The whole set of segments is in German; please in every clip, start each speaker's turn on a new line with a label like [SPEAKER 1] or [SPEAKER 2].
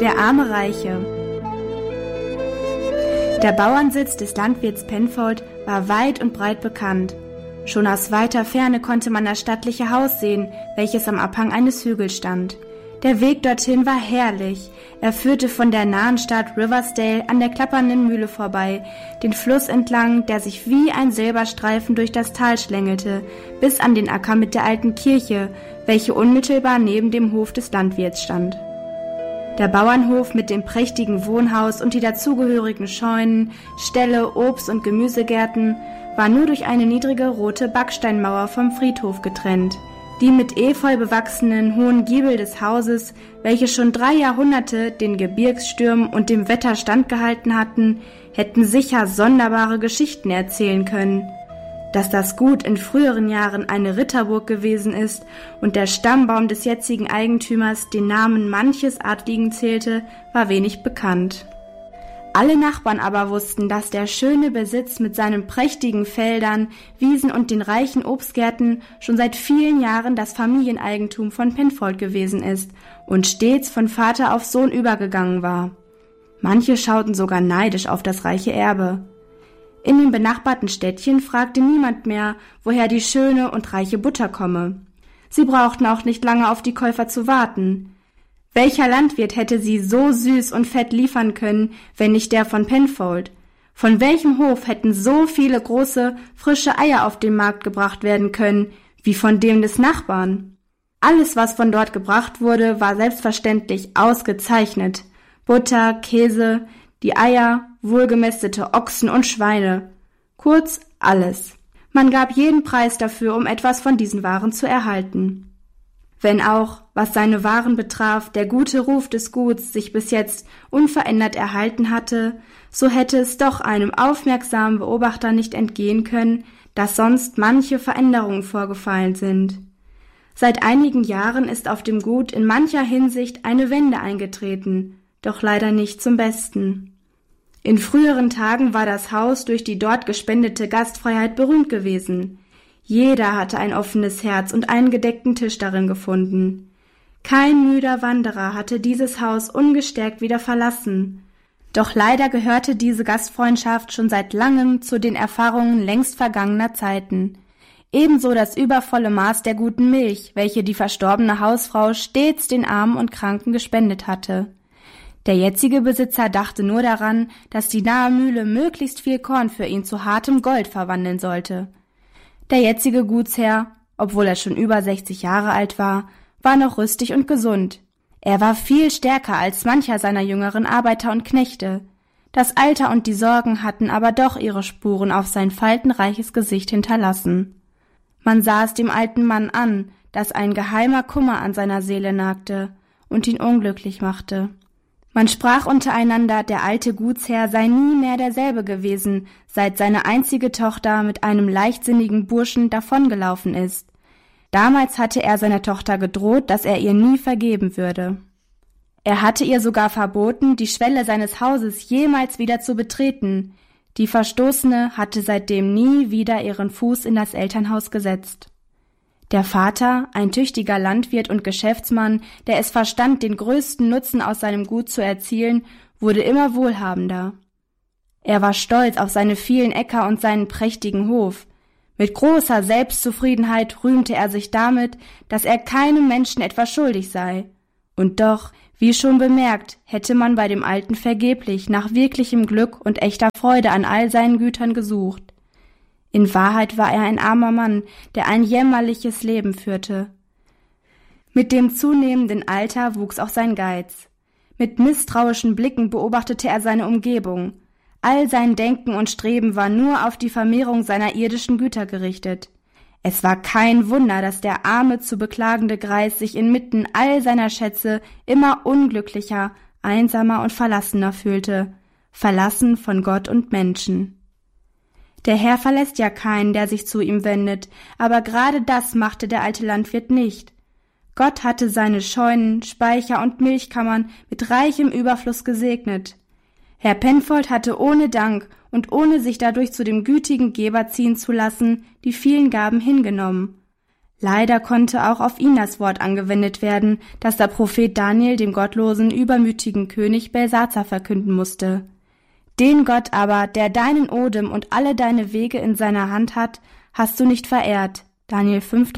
[SPEAKER 1] Der arme Reiche. Der Bauernsitz des Landwirts Penfold war weit und breit bekannt. Schon aus weiter Ferne konnte man das stattliche Haus sehen, welches am Abhang eines Hügels stand. Der Weg dorthin war herrlich. Er führte von der nahen Stadt Riversdale an der klappernden Mühle vorbei, den Fluss entlang, der sich wie ein Silberstreifen durch das Tal schlängelte, bis an den Acker mit der alten Kirche, welche unmittelbar neben dem Hof des Landwirts stand. Der Bauernhof mit dem prächtigen Wohnhaus und die dazugehörigen Scheunen, Ställe, Obst- und Gemüsegärten war nur durch eine niedrige rote Backsteinmauer vom Friedhof getrennt. Die mit Efeu bewachsenen hohen Giebel des Hauses, welche schon 3 Jahrhunderte den Gebirgsstürmen und dem Wetter standgehalten hatten, hätten sicher sonderbare Geschichten erzählen können. Dass das Gut in früheren Jahren eine Ritterburg gewesen ist und der Stammbaum des jetzigen Eigentümers den Namen manches Adligen zählte, war wenig bekannt. Alle Nachbarn aber wussten, dass der schöne Besitz mit seinen prächtigen Feldern, Wiesen und den reichen Obstgärten schon seit vielen Jahren das Familieneigentum von Penfold gewesen ist und stets von Vater auf Sohn übergegangen war. Manche schauten sogar neidisch auf das reiche Erbe. In dem benachbarten Städtchen fragte niemand mehr, woher die schöne und reiche Butter komme. Sie brauchten auch nicht lange auf die Käufer zu warten. Welcher Landwirt hätte sie so süß und fett liefern können, wenn nicht der von Penfold? Von welchem Hof hätten so viele große, frische Eier auf den Markt gebracht werden können, wie von dem des Nachbarn? Alles, was von dort gebracht wurde, war selbstverständlich ausgezeichnet. Butter, Käse, die Eier, wohlgemästete Ochsen und Schweine. Kurz alles. Man gab jeden Preis dafür, um etwas von diesen Waren zu erhalten. Wenn auch, was seine Waren betraf, der gute Ruf des Guts sich bis jetzt unverändert erhalten hatte, so hätte es doch einem aufmerksamen Beobachter nicht entgehen können, dass sonst manche Veränderungen vorgefallen sind. Seit einigen Jahren ist auf dem Gut in mancher Hinsicht eine Wende eingetreten, doch leider nicht zum Besten. In früheren Tagen war das Haus durch die dort gespendete Gastfreiheit berühmt gewesen. Jeder hatte ein offenes Herz und einen gedeckten Tisch darin gefunden. Kein müder Wanderer hatte dieses Haus ungestärkt wieder verlassen. Doch leider gehörte diese Gastfreundschaft schon seit langem zu den Erfahrungen längst vergangener Zeiten. Ebenso das übervolle Maß der guten Milch, welche die verstorbene Hausfrau stets den Armen und Kranken gespendet hatte. Der jetzige Besitzer dachte nur daran, dass die nahe Mühle möglichst viel Korn für ihn zu hartem Gold verwandeln sollte. Der jetzige Gutsherr, obwohl er schon über 60 Jahre alt war noch rüstig und gesund. Er war viel stärker als mancher seiner jüngeren Arbeiter und Knechte. Das Alter und die Sorgen hatten aber doch ihre Spuren auf sein faltenreiches Gesicht hinterlassen. Man sah es dem alten Mann an, dass ein geheimer Kummer an seiner Seele nagte und ihn unglücklich machte. Man sprach untereinander, der alte Gutsherr sei nie mehr derselbe gewesen, seit seine einzige Tochter mit einem leichtsinnigen Burschen davongelaufen ist. Damals hatte er seiner Tochter gedroht, dass er ihr nie vergeben würde. Er hatte ihr sogar verboten, die Schwelle seines Hauses jemals wieder zu betreten. Die Verstoßene hatte seitdem nie wieder ihren Fuß in das Elternhaus gesetzt. Der Vater, ein tüchtiger Landwirt und Geschäftsmann, der es verstand, den größten Nutzen aus seinem Gut zu erzielen, wurde immer wohlhabender. Er war stolz auf seine vielen Äcker und seinen prächtigen Hof. Mit großer Selbstzufriedenheit rühmte er sich damit, dass er keinem Menschen etwas schuldig sei. Und doch, wie schon bemerkt, hätte man bei dem Alten vergeblich nach wirklichem Glück und echter Freude an all seinen Gütern gesucht. In Wahrheit war er ein armer Mann, der ein jämmerliches Leben führte. Mit dem zunehmenden Alter wuchs auch sein Geiz. Mit misstrauischen Blicken beobachtete er seine Umgebung. All sein Denken und Streben war nur auf die Vermehrung seiner irdischen Güter gerichtet. Es war kein Wunder, dass der arme, zu beklagende Greis sich inmitten all seiner Schätze immer unglücklicher, einsamer und verlassener fühlte, verlassen von Gott und Menschen. Der Herr verlässt ja keinen, der sich zu ihm wendet, aber gerade das machte der alte Landwirt nicht. Gott hatte seine Scheunen, Speicher und Milchkammern mit reichem Überfluss gesegnet. Herr Penfold hatte ohne Dank und ohne sich dadurch zu dem gütigen Geber ziehen zu lassen, die vielen Gaben hingenommen. Leider konnte auch auf ihn das Wort angewendet werden, das der Prophet Daniel dem gottlosen, übermütigen König Belsazar verkünden musste. Den Gott aber, der deinen Odem und alle deine Wege in seiner Hand hat, hast du nicht verehrt. Daniel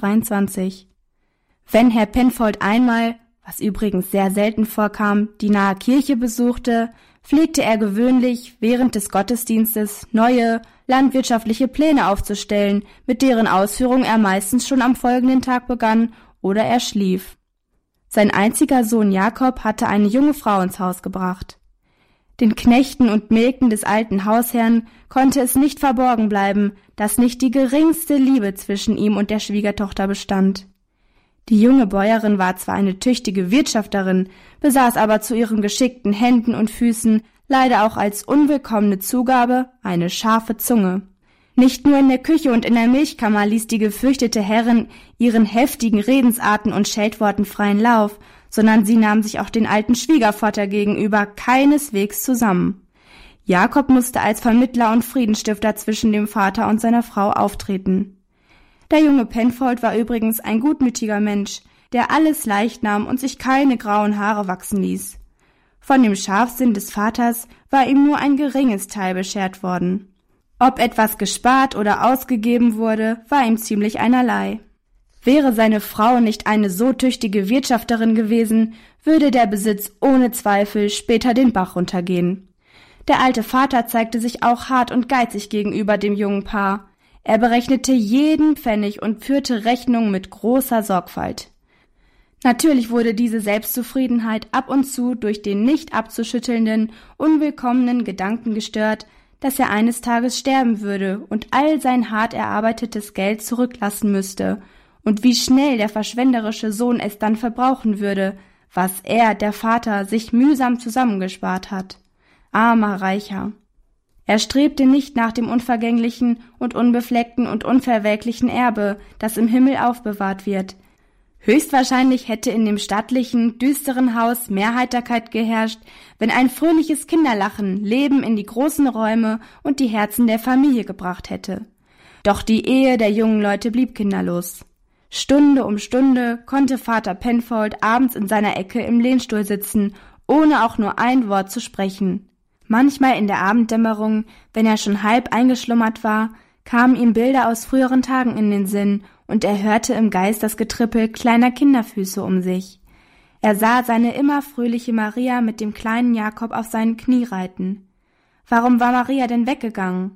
[SPEAKER 1] 5,23. Wenn Herr Penfold einmal, was übrigens sehr selten vorkam, die nahe Kirche besuchte, pflegte er gewöhnlich, während des Gottesdienstes neue, landwirtschaftliche Pläne aufzustellen, mit deren Ausführung er meistens schon am folgenden Tag begann oder er schlief. Sein einziger Sohn Jakob hatte eine junge Frau ins Haus gebracht. Den Knechten und Mägden des alten Hausherrn konnte es nicht verborgen bleiben, dass nicht die geringste Liebe zwischen ihm und der Schwiegertochter bestand. Die junge Bäuerin war zwar eine tüchtige Wirtschafterin, besaß aber zu ihren geschickten Händen und Füßen leider auch als unwillkommene Zugabe eine scharfe Zunge. Nicht nur in der Küche und in der Milchkammer ließ die gefürchtete Herrin ihren heftigen Redensarten und Scheltworten freien Lauf, sondern sie nahm sich auch den alten Schwiegervater gegenüber keineswegs zusammen. Jakob musste als Vermittler und Friedensstifter zwischen dem Vater und seiner Frau auftreten. Der junge Penfold war übrigens ein gutmütiger Mensch, der alles leicht nahm und sich keine grauen Haare wachsen ließ. Von dem Scharfsinn des Vaters war ihm nur ein geringes Teil beschert worden. Ob etwas gespart oder ausgegeben wurde, war ihm ziemlich einerlei. Wäre seine Frau nicht eine so tüchtige Wirtschafterin gewesen, würde der Besitz ohne Zweifel später den Bach runtergehen. Der alte Vater zeigte sich auch hart und geizig gegenüber dem jungen Paar. Er berechnete jeden Pfennig und führte Rechnungen mit großer Sorgfalt. Natürlich wurde diese Selbstzufriedenheit ab und zu durch den nicht abzuschüttelnden, unwillkommenen Gedanken gestört, dass er eines Tages sterben würde und all sein hart erarbeitetes Geld zurücklassen müsste, und wie schnell der verschwenderische Sohn es dann verbrauchen würde, was er, der Vater, sich mühsam zusammengespart hat. Armer Reicher! Er strebte nicht nach dem unvergänglichen und unbefleckten und unverwelklichen Erbe, das im Himmel aufbewahrt wird. Höchstwahrscheinlich hätte in dem stattlichen, düsteren Haus mehr Heiterkeit geherrscht, wenn ein fröhliches Kinderlachen Leben in die großen Räume und die Herzen der Familie gebracht hätte. Doch die Ehe der jungen Leute blieb kinderlos. Stunde um Stunde konnte Vater Penfold abends in seiner Ecke im Lehnstuhl sitzen, ohne auch nur ein Wort zu sprechen. Manchmal in der Abenddämmerung, wenn er schon halb eingeschlummert war, kamen ihm Bilder aus früheren Tagen in den Sinn, und er hörte im Geist das Getrippel kleiner Kinderfüße um sich. Er sah seine immer fröhliche Maria mit dem kleinen Jakob auf seinen Knie reiten. Warum war Maria denn weggegangen?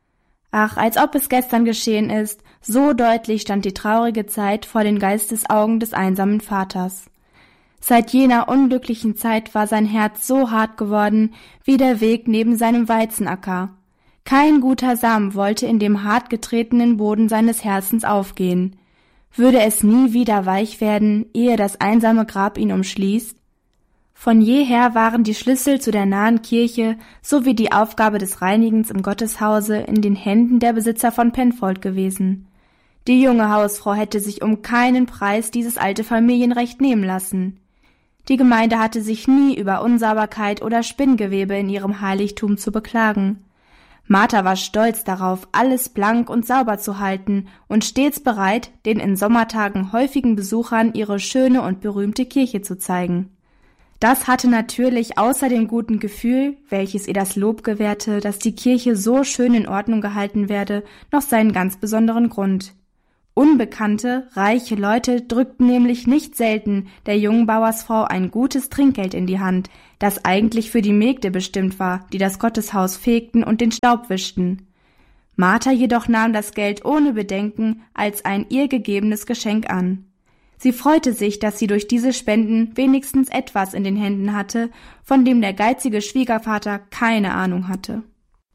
[SPEAKER 1] Ach, als ob es gestern geschehen ist, so deutlich stand die traurige Zeit vor den Geistesaugen des einsamen Vaters. Seit jener unglücklichen Zeit war sein Herz so hart geworden wie der Weg neben seinem Weizenacker. Kein guter Samen wollte in dem hart getretenen Boden seines Herzens aufgehen. Würde es nie wieder weich werden, ehe das einsame Grab ihn umschließt? Von jeher waren die Schlüssel zu der nahen Kirche sowie die Aufgabe des Reinigens im Gotteshause in den Händen der Besitzer von Penfold gewesen. Die junge Hausfrau hätte sich um keinen Preis dieses alte Familienrecht nehmen lassen. Die Gemeinde hatte sich nie über Unsauberkeit oder Spinngewebe in ihrem Heiligtum zu beklagen. Martha war stolz darauf, alles blank und sauber zu halten und stets bereit, den in Sommertagen häufigen Besuchern ihre schöne und berühmte Kirche zu zeigen. Das hatte natürlich außer dem guten Gefühl, welches ihr das Lob gewährte, dass die Kirche so schön in Ordnung gehalten werde, noch seinen ganz besonderen Grund. Unbekannte, reiche Leute drückten nämlich nicht selten der jungen Bauersfrau ein gutes Trinkgeld in die Hand, das eigentlich für die Mägde bestimmt war, die das Gotteshaus fegten und den Staub wischten. Martha jedoch nahm das Geld ohne Bedenken als ein ihr gegebenes Geschenk an. Sie freute sich, dass sie durch diese Spenden wenigstens etwas in den Händen hatte, von dem der geizige Schwiegervater keine Ahnung hatte.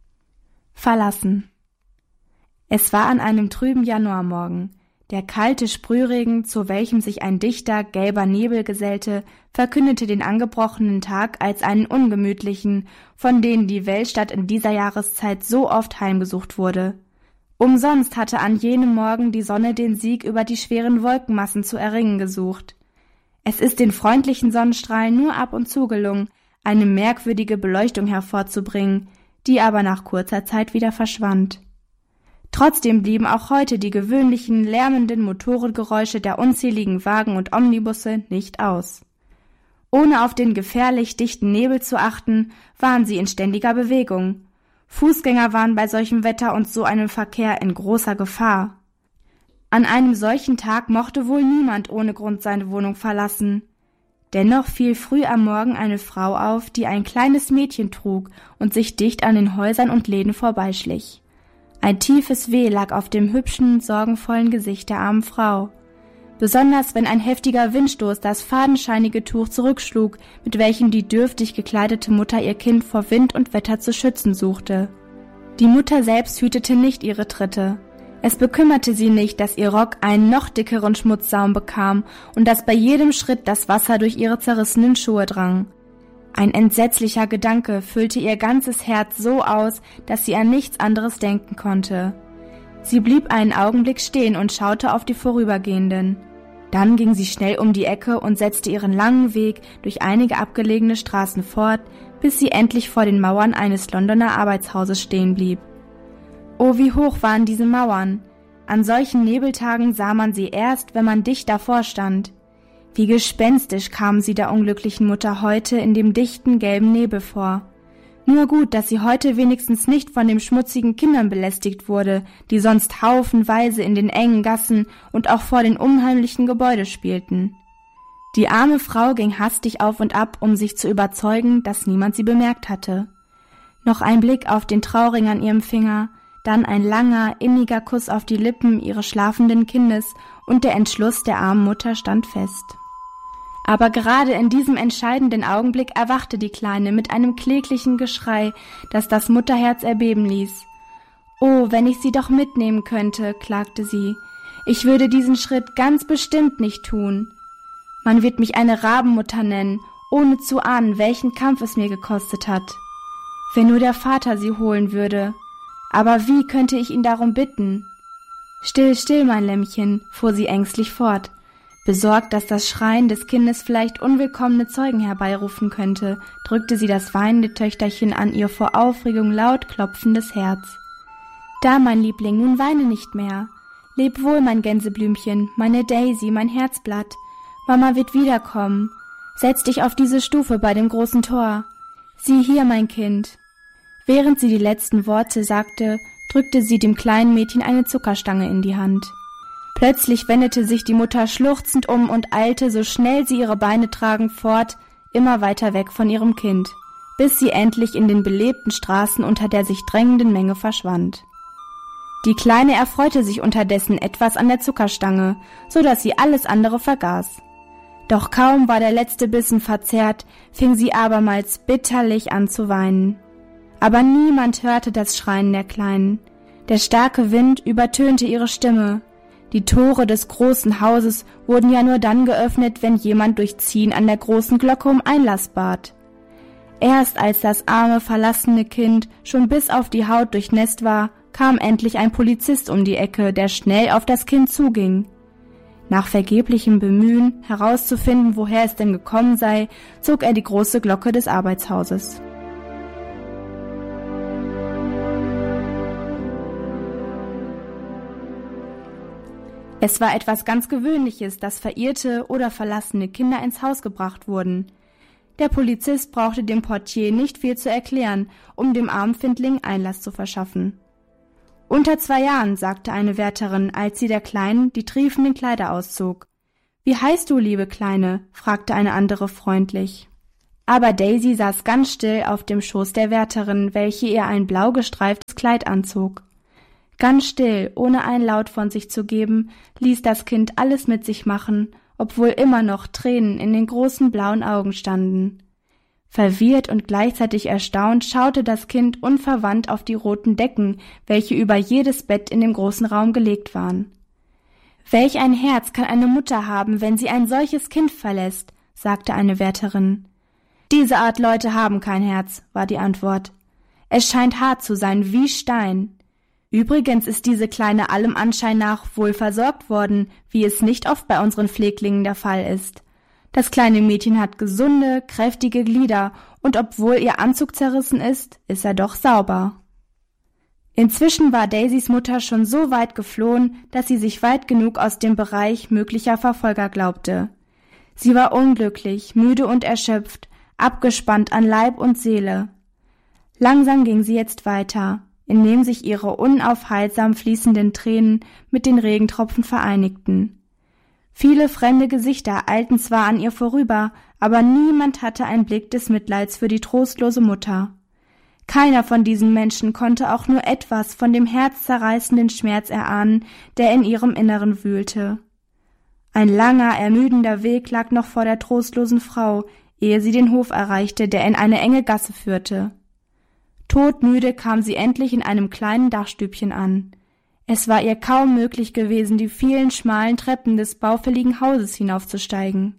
[SPEAKER 1] Verlassen. Es war an einem trüben Januarmorgen. Der kalte Sprühregen, zu welchem sich ein dichter, gelber Nebel gesellte, verkündete den angebrochenen Tag als einen ungemütlichen, von denen die Weltstadt in dieser Jahreszeit so oft heimgesucht wurde. Umsonst hatte an jenem Morgen die Sonne den Sieg über die schweren Wolkenmassen zu erringen gesucht. Es ist den freundlichen Sonnenstrahlen nur ab und zu gelungen, eine merkwürdige Beleuchtung hervorzubringen, die aber nach kurzer Zeit wieder verschwand. Trotzdem blieben auch heute die gewöhnlichen, lärmenden Motorengeräusche der unzähligen Wagen und Omnibusse nicht aus. Ohne auf den gefährlich dichten Nebel zu achten, waren sie in ständiger Bewegung. Fußgänger waren bei solchem Wetter und so einem Verkehr in großer Gefahr. An einem solchen Tag mochte wohl niemand ohne Grund seine Wohnung verlassen. Dennoch fiel früh am Morgen eine Frau auf, die ein kleines Mädchen trug und sich dicht an den Häusern und Läden vorbeischlich. Ein tiefes Weh lag auf dem hübschen, sorgenvollen Gesicht der armen Frau. Besonders wenn ein heftiger Windstoß das fadenscheinige Tuch zurückschlug, mit welchem die dürftig gekleidete Mutter ihr Kind vor Wind und Wetter zu schützen suchte. Die Mutter selbst hütete nicht ihre Tritte. Es bekümmerte sie nicht, dass ihr Rock einen noch dickeren Schmutzsaum bekam und dass bei jedem Schritt das Wasser durch ihre zerrissenen Schuhe drang. Ein entsetzlicher Gedanke füllte ihr ganzes Herz so aus, dass sie an nichts anderes denken konnte. Sie blieb einen Augenblick stehen und schaute auf die Vorübergehenden. Dann ging sie schnell um die Ecke und setzte ihren langen Weg durch einige abgelegene Straßen fort, bis sie endlich vor den Mauern eines Londoner Arbeitshauses stehen blieb. Oh, wie hoch waren diese Mauern! An solchen Nebeltagen sah man sie erst, wenn man dicht davor stand. Wie gespenstisch kamen sie der unglücklichen Mutter heute in dem dichten, gelben Nebel vor. Nur gut, dass sie heute wenigstens nicht von den schmutzigen Kindern belästigt wurde, die sonst haufenweise in den engen Gassen und auch vor den unheimlichen Gebäuden spielten. Die arme Frau ging hastig auf und ab, um sich zu überzeugen, dass niemand sie bemerkt hatte. Noch ein Blick auf den Trauring an ihrem Finger, dann ein langer, inniger Kuss auf die Lippen ihres schlafenden Kindes und der Entschluss der armen Mutter stand fest. Aber gerade in diesem entscheidenden Augenblick erwachte die Kleine mit einem kläglichen Geschrei, das das Mutterherz erbeben ließ. »Oh, wenn ich sie doch mitnehmen könnte«, klagte sie. »Ich würde diesen Schritt ganz bestimmt nicht tun. Man wird mich eine Rabenmutter nennen, ohne zu ahnen, welchen Kampf es mir gekostet hat. Wenn nur der Vater sie holen würde. Aber wie könnte ich ihn darum bitten?« »Still, still, mein Lämmchen«, fuhr sie ängstlich fort. Besorgt, dass das Schreien des Kindes vielleicht unwillkommene Zeugen herbeirufen könnte, drückte sie das weinende Töchterchen an ihr vor Aufregung laut klopfendes Herz. »Da, mein Liebling, nun weine nicht mehr. Leb wohl, mein Gänseblümchen, meine Daisy, mein Herzblatt. Mama wird wiederkommen. Setz dich auf diese Stufe bei dem großen Tor. Sieh hier, mein Kind.« Während sie die letzten Worte sagte, drückte sie dem kleinen Mädchen eine Zuckerstange in die Hand. Plötzlich wendete sich die Mutter schluchzend um und eilte, so schnell sie ihre Beine tragen, fort, immer weiter weg von ihrem Kind, bis sie endlich in den belebten Straßen unter der sich drängenden Menge verschwand. Die Kleine erfreute sich unterdessen etwas an der Zuckerstange, so dass sie alles andere vergaß. Doch kaum war der letzte Bissen verzehrt, fing sie abermals bitterlich an zu weinen. Aber niemand hörte das Schreien der Kleinen. Der starke Wind übertönte ihre Stimme. Die Tore des großen Hauses wurden ja nur dann geöffnet, wenn jemand durch Ziehen an der großen Glocke um Einlass bat. Erst als das arme, verlassene Kind schon bis auf die Haut durchnässt war, kam endlich ein Polizist um die Ecke, der schnell auf das Kind zuging. Nach vergeblichem Bemühen, herauszufinden, woher es denn gekommen sei, zog er die große Glocke des Arbeitshauses. Es war etwas ganz Gewöhnliches, dass verirrte oder verlassene Kinder ins Haus gebracht wurden. Der Polizist brauchte dem Portier nicht viel zu erklären, um dem armen Findling Einlass zu verschaffen. »Unter 2 Jahren«, sagte eine Wärterin, als sie der Kleinen die triefenden Kleider auszog. »Wie heißt du, liebe Kleine?«, fragte eine andere freundlich. Aber Daisy saß ganz still auf dem Schoß der Wärterin, welche ihr ein blau gestreiftes Kleid anzog. Ganz still, ohne einen Laut von sich zu geben, ließ das Kind alles mit sich machen, obwohl immer noch Tränen in den großen blauen Augen standen. Verwirrt und gleichzeitig erstaunt schaute das Kind unverwandt auf die roten Decken, welche über jedes Bett in dem großen Raum gelegt waren. »Welch ein Herz kann eine Mutter haben, wenn sie ein solches Kind verlässt?«, sagte eine Wärterin. »Diese Art Leute haben kein Herz«, war die Antwort. »Es scheint hart zu sein wie Stein. Übrigens ist diese Kleine allem Anschein nach wohl versorgt worden, wie es nicht oft bei unseren Pfleglingen der Fall ist. Das kleine Mädchen hat gesunde, kräftige Glieder und obwohl ihr Anzug zerrissen ist er doch sauber.« Inzwischen war Daisys Mutter schon so weit geflohen, dass sie sich weit genug aus dem Bereich möglicher Verfolger glaubte. Sie war unglücklich, müde und erschöpft, abgespannt an Leib und Seele. Langsam ging sie jetzt weiter, indem sich ihre unaufhaltsam fließenden Tränen mit den Regentropfen vereinigten. Viele fremde Gesichter eilten zwar an ihr vorüber, aber niemand hatte einen Blick des Mitleids für die trostlose Mutter. Keiner von diesen Menschen konnte auch nur etwas von dem herzzerreißenden Schmerz erahnen, der in ihrem Inneren wühlte. Ein langer, ermüdender Weg lag noch vor der trostlosen Frau, ehe sie den Hof erreichte, der in eine enge Gasse führte. Todmüde kam sie endlich in einem kleinen Dachstübchen an. Es war ihr kaum möglich gewesen, die vielen schmalen Treppen des baufälligen Hauses hinaufzusteigen.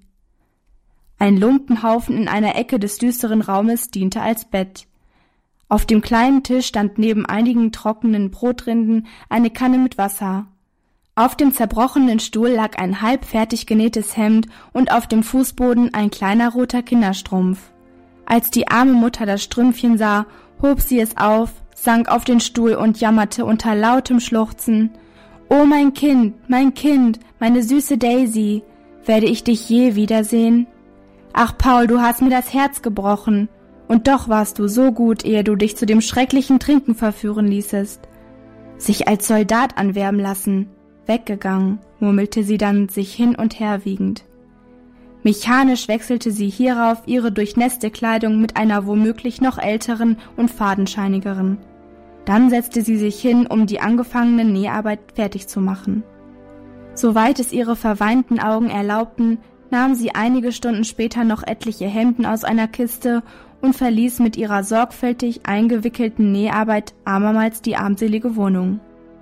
[SPEAKER 1] Ein Lumpenhaufen in einer Ecke des düsteren Raumes diente als Bett. Auf dem kleinen Tisch stand neben einigen trockenen Brotrinden eine Kanne mit Wasser. Auf dem zerbrochenen Stuhl lag ein halbfertig genähtes Hemd und auf dem Fußboden ein kleiner roter Kinderstrumpf. Als die arme Mutter das Strümpfchen sah, hob sie es auf, sank auf den Stuhl und jammerte unter lautem Schluchzen: »Oh mein Kind, meine süße Daisy, werde ich dich je wiedersehen? Ach Paul, du hast mir das Herz gebrochen. Und doch warst du so gut, ehe du dich zu dem schrecklichen Trinken verführen ließest. Sich als Soldat anwerben lassen, weggegangen«, murmelte sie dann sich hin und her wiegend. Mechanisch wechselte sie hierauf ihre durchnässte Kleidung mit einer womöglich noch älteren und fadenscheinigeren. Dann setzte sie sich hin, um die angefangene Näharbeit fertig zu machen. Soweit es ihre verweinten Augen erlaubten, nahm sie einige Stunden später noch etliche Hemden aus einer Kiste und verließ mit ihrer sorgfältig eingewickelten Näharbeit abermals die armselige Wohnung.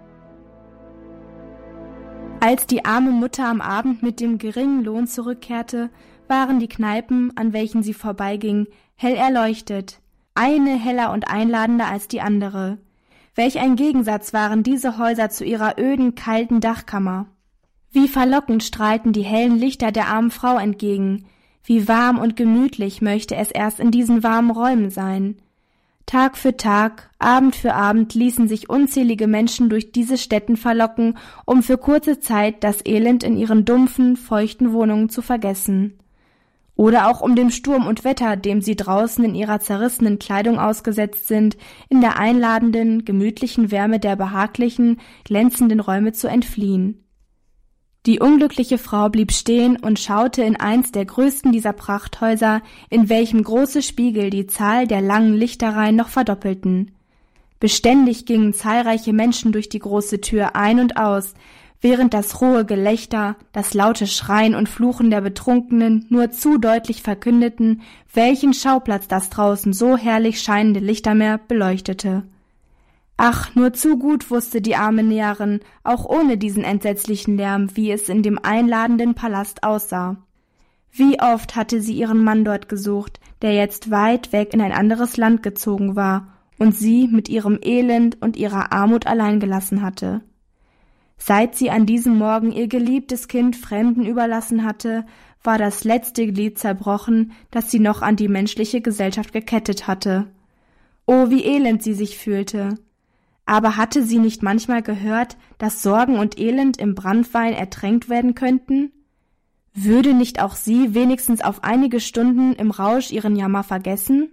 [SPEAKER 1] Als die arme Mutter am Abend mit dem geringen Lohn zurückkehrte, waren die Kneipen, an welchen sie vorbeiging, hell erleuchtet, eine heller und einladender als die andere. Welch ein Gegensatz waren diese Häuser zu ihrer öden, kalten Dachkammer. Wie verlockend strahlten die hellen Lichter der armen Frau entgegen, wie warm und gemütlich möchte es erst in diesen warmen Räumen sein. Tag für Tag, Abend für Abend ließen sich unzählige Menschen durch diese Stätten verlocken, um für kurze Zeit das Elend in ihren dumpfen, feuchten Wohnungen zu vergessen. Oder auch um dem Sturm und Wetter, dem sie draußen in ihrer zerrissenen Kleidung ausgesetzt sind, in der einladenden, gemütlichen Wärme der behaglichen, glänzenden Räume zu entfliehen. Die unglückliche Frau blieb stehen und schaute in eins der größten dieser Prachthäuser, in welchem große Spiegel die Zahl der langen Lichterreihen noch verdoppelten. Beständig gingen zahlreiche Menschen durch die große Tür ein und aus, während das rohe Gelächter, das laute Schreien und Fluchen der Betrunkenen nur zu deutlich verkündeten, welchen Schauplatz das draußen so herrlich scheinende Lichtermeer beleuchtete. Ach, nur zu gut wusste die arme Näherin, auch ohne diesen entsetzlichen Lärm, wie es in dem einladenden Palast aussah. Wie oft hatte sie ihren Mann dort gesucht, der jetzt weit weg in ein anderes Land gezogen war und sie mit ihrem Elend und ihrer Armut allein gelassen hatte. Seit sie an diesem Morgen ihr geliebtes Kind Fremden überlassen hatte, war das letzte Glied zerbrochen, das sie noch an die menschliche Gesellschaft gekettet hatte. Oh, wie elend sie sich fühlte! Aber hatte sie nicht manchmal gehört, dass Sorgen und Elend im Branntwein ertränkt werden könnten? Würde nicht auch sie wenigstens auf einige Stunden im Rausch ihren Jammer vergessen?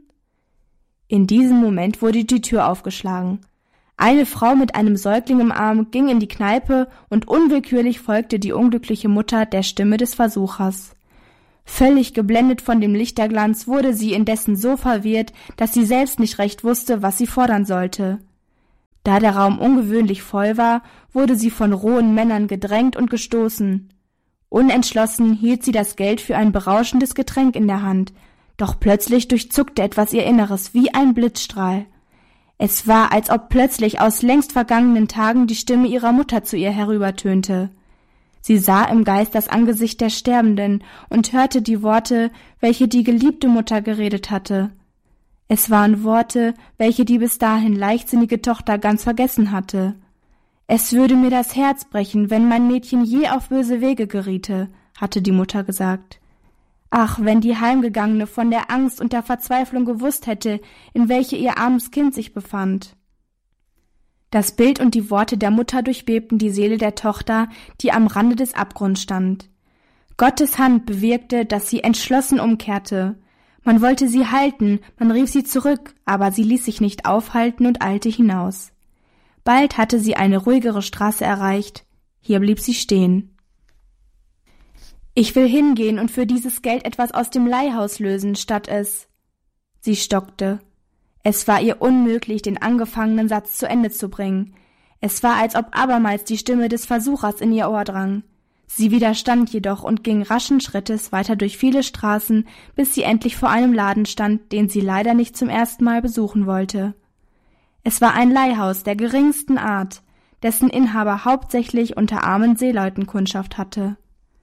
[SPEAKER 1] In diesem Moment wurde die Tür aufgeschlagen. Eine Frau mit einem Säugling im Arm ging in die Kneipe und unwillkürlich folgte die unglückliche Mutter der Stimme des Versuchers. Völlig geblendet von dem Lichterglanz wurde sie indessen so verwirrt, dass sie selbst nicht recht wusste, was sie fordern sollte. Da der Raum ungewöhnlich voll war, wurde sie von rohen Männern gedrängt und gestoßen. Unentschlossen hielt sie das Geld für ein berauschendes Getränk in der Hand, doch plötzlich durchzuckte etwas ihr Inneres wie ein Blitzstrahl. Es war, als ob plötzlich aus längst vergangenen Tagen die Stimme ihrer Mutter zu ihr herübertönte. Sie sah im Geist das Angesicht der Sterbenden und hörte die Worte, welche die geliebte Mutter geredet hatte. Es waren Worte, welche die bis dahin leichtsinnige Tochter ganz vergessen hatte. »Es würde mir das Herz brechen, wenn mein Mädchen je auf böse Wege geriete«, hatte die Mutter gesagt. Ach, wenn die Heimgegangene von der Angst und der Verzweiflung gewusst hätte, in welche ihr armes Kind sich befand. Das Bild und die Worte der Mutter durchbebten die Seele der Tochter, die am Rande des Abgrunds stand. Gottes Hand bewirkte, dass sie entschlossen umkehrte. Man wollte sie halten, man rief sie zurück, aber sie ließ sich nicht aufhalten und eilte hinaus. Bald hatte sie eine ruhigere Straße erreicht. Hier blieb sie stehen. »Ich will hingehen und für dieses Geld etwas aus dem Leihhaus lösen, statt es...« Sie stockte. Es war ihr unmöglich, den angefangenen Satz zu Ende zu bringen. Es war, als ob abermals die Stimme des Versuchers in ihr Ohr drang. Sie widerstand jedoch und ging raschen Schrittes weiter durch viele Straßen, bis sie endlich vor einem Laden stand, den sie leider nicht zum ersten Mal besuchen wollte. Es war ein Leihhaus der geringsten Art, dessen Inhaber hauptsächlich unter armen Seeleuten Kundschaft hatte.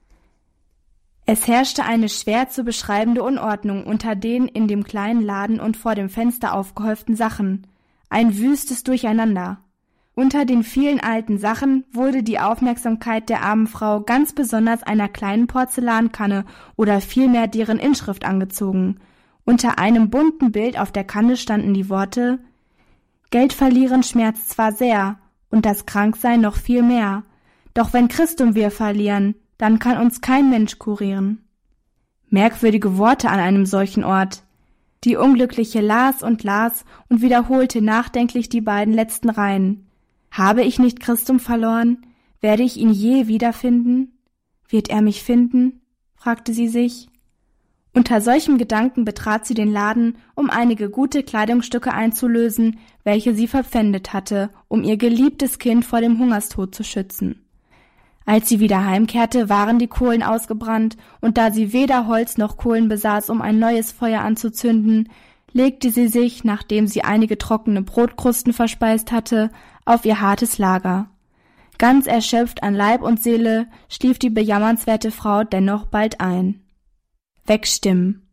[SPEAKER 1] Es herrschte eine schwer zu beschreibende Unordnung unter den in dem kleinen Laden und vor dem Fenster aufgehäuften Sachen, ein wüstes Durcheinander. Unter den vielen alten Sachen wurde die Aufmerksamkeit der armen Frau ganz besonders einer kleinen Porzellankanne oder vielmehr deren Inschrift angezogen. Unter einem bunten Bild auf der Kanne standen die Worte: »Geld verlieren schmerzt zwar sehr, und das Kranksein noch viel mehr, doch wenn Christum wir verlieren, dann kann uns kein Mensch kurieren.« Merkwürdige Worte an einem solchen Ort. Die Unglückliche las und wiederholte nachdenklich die beiden letzten Reihen. »Habe ich nicht Christum verloren? Werde ich ihn je wiederfinden? Wird er mich finden?« fragte sie sich. Unter solchem Gedanken betrat sie den Laden, um einige gute Kleidungsstücke einzulösen, welche sie verpfändet hatte, um ihr geliebtes Kind vor dem Hungerstod zu schützen. Als sie wieder heimkehrte, waren die Kohlen ausgebrannt, und da sie weder Holz noch Kohlen besaß, um ein neues Feuer anzuzünden, legte sie sich, nachdem sie einige trockene Brotkrusten verspeist hatte, auf ihr hartes Lager. Ganz erschöpft an Leib und Seele schlief die bejammernswerte Frau dennoch bald ein. Wegstimmen.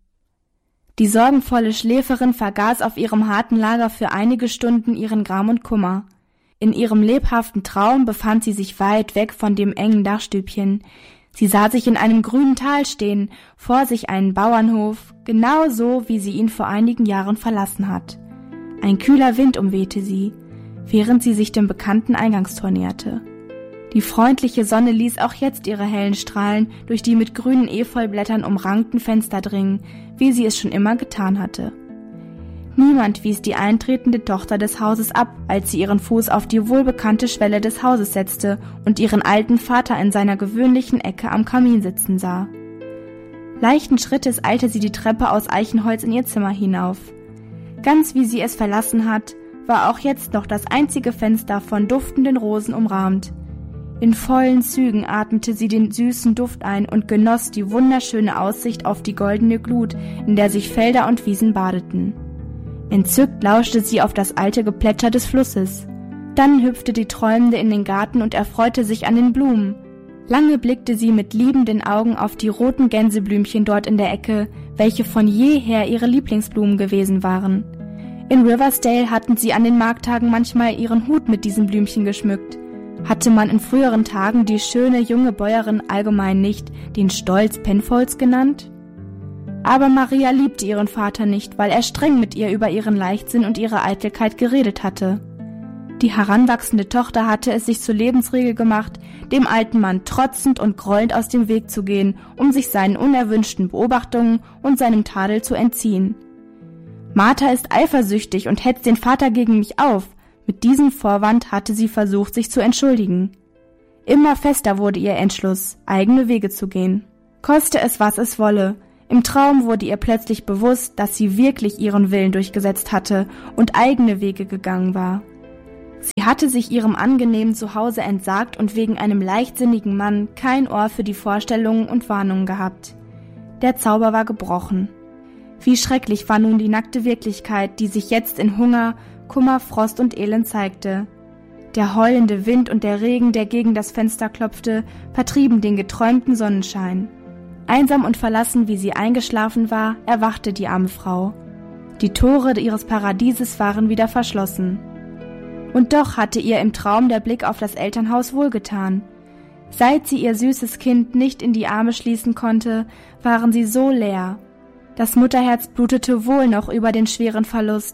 [SPEAKER 1] Die sorgenvolle Schläferin vergaß auf ihrem harten Lager für einige Stunden ihren Gram und Kummer. In ihrem lebhaften Traum befand sie sich weit weg von dem engen Dachstübchen. Sie sah sich in einem grünen Tal stehen, vor sich einen Bauernhof, genau so, wie sie ihn vor einigen Jahren verlassen hat. Ein kühler Wind umwehte sie, während sie sich dem bekannten Eingangstor näherte. Die freundliche Sonne ließ auch jetzt ihre hellen Strahlen durch die mit grünen Efeublättern umrankten Fenster dringen, wie sie es schon immer getan hatte. Niemand wies die eintretende Tochter des Hauses ab, als sie ihren Fuß auf die wohlbekannte Schwelle des Hauses setzte und ihren alten Vater in seiner gewöhnlichen Ecke am Kamin sitzen sah. Leichten Schrittes eilte sie die Treppe aus Eichenholz in ihr Zimmer hinauf. Ganz wie sie es verlassen hat, war auch jetzt noch das einzige Fenster von duftenden Rosen umrahmt. In vollen Zügen atmete sie den süßen Duft ein und genoss die wunderschöne Aussicht auf die goldene Glut, in der sich Felder und Wiesen badeten. Entzückt lauschte sie auf das alte Geplätscher des Flusses. Dann hüpfte die Träumende in den Garten und erfreute sich an den Blumen. Lange blickte sie mit liebenden Augen auf die roten Gänseblümchen dort in der Ecke, welche von jeher ihre Lieblingsblumen gewesen waren. In Riversdale hatten sie an den Markttagen manchmal ihren Hut mit diesen Blümchen geschmückt. Hatte man in früheren Tagen die schöne junge Bäuerin allgemein nicht den Stolz Penfolds genannt? Aber Maria liebte ihren Vater nicht, weil er streng mit ihr über ihren Leichtsinn und ihre Eitelkeit geredet hatte. Die heranwachsende Tochter hatte es sich zur Lebensregel gemacht, dem alten Mann trotzend und grollend aus dem Weg zu gehen, um sich seinen unerwünschten Beobachtungen und seinem Tadel zu entziehen. Martha ist eifersüchtig und hetzt den Vater gegen mich auf. Mit diesem Vorwand hatte sie versucht, sich zu entschuldigen. Immer fester wurde ihr Entschluss, eigene Wege zu gehen. Koste es, was es wolle. Im Traum wurde ihr plötzlich bewusst, dass sie wirklich ihren Willen durchgesetzt hatte und eigene Wege gegangen war. Sie hatte sich ihrem angenehmen Zuhause entsagt und wegen einem leichtsinnigen Mann kein Ohr für die Vorstellungen und Warnungen gehabt. Der Zauber war gebrochen. Wie schrecklich war nun die nackte Wirklichkeit, die sich jetzt in Hunger, Kummer, Frost und Elend zeigte. Der heulende Wind und der Regen, der gegen das Fenster klopfte, vertrieben den geträumten Sonnenschein. Einsam und verlassen, wie sie eingeschlafen war, erwachte die arme Frau. Die Tore ihres Paradieses waren wieder verschlossen. Und doch hatte ihr im Traum der Blick auf das Elternhaus wohlgetan. Seit sie ihr süßes Kind nicht in die Arme schließen konnte, waren sie so leer. Das Mutterherz blutete wohl noch über den schweren Verlust,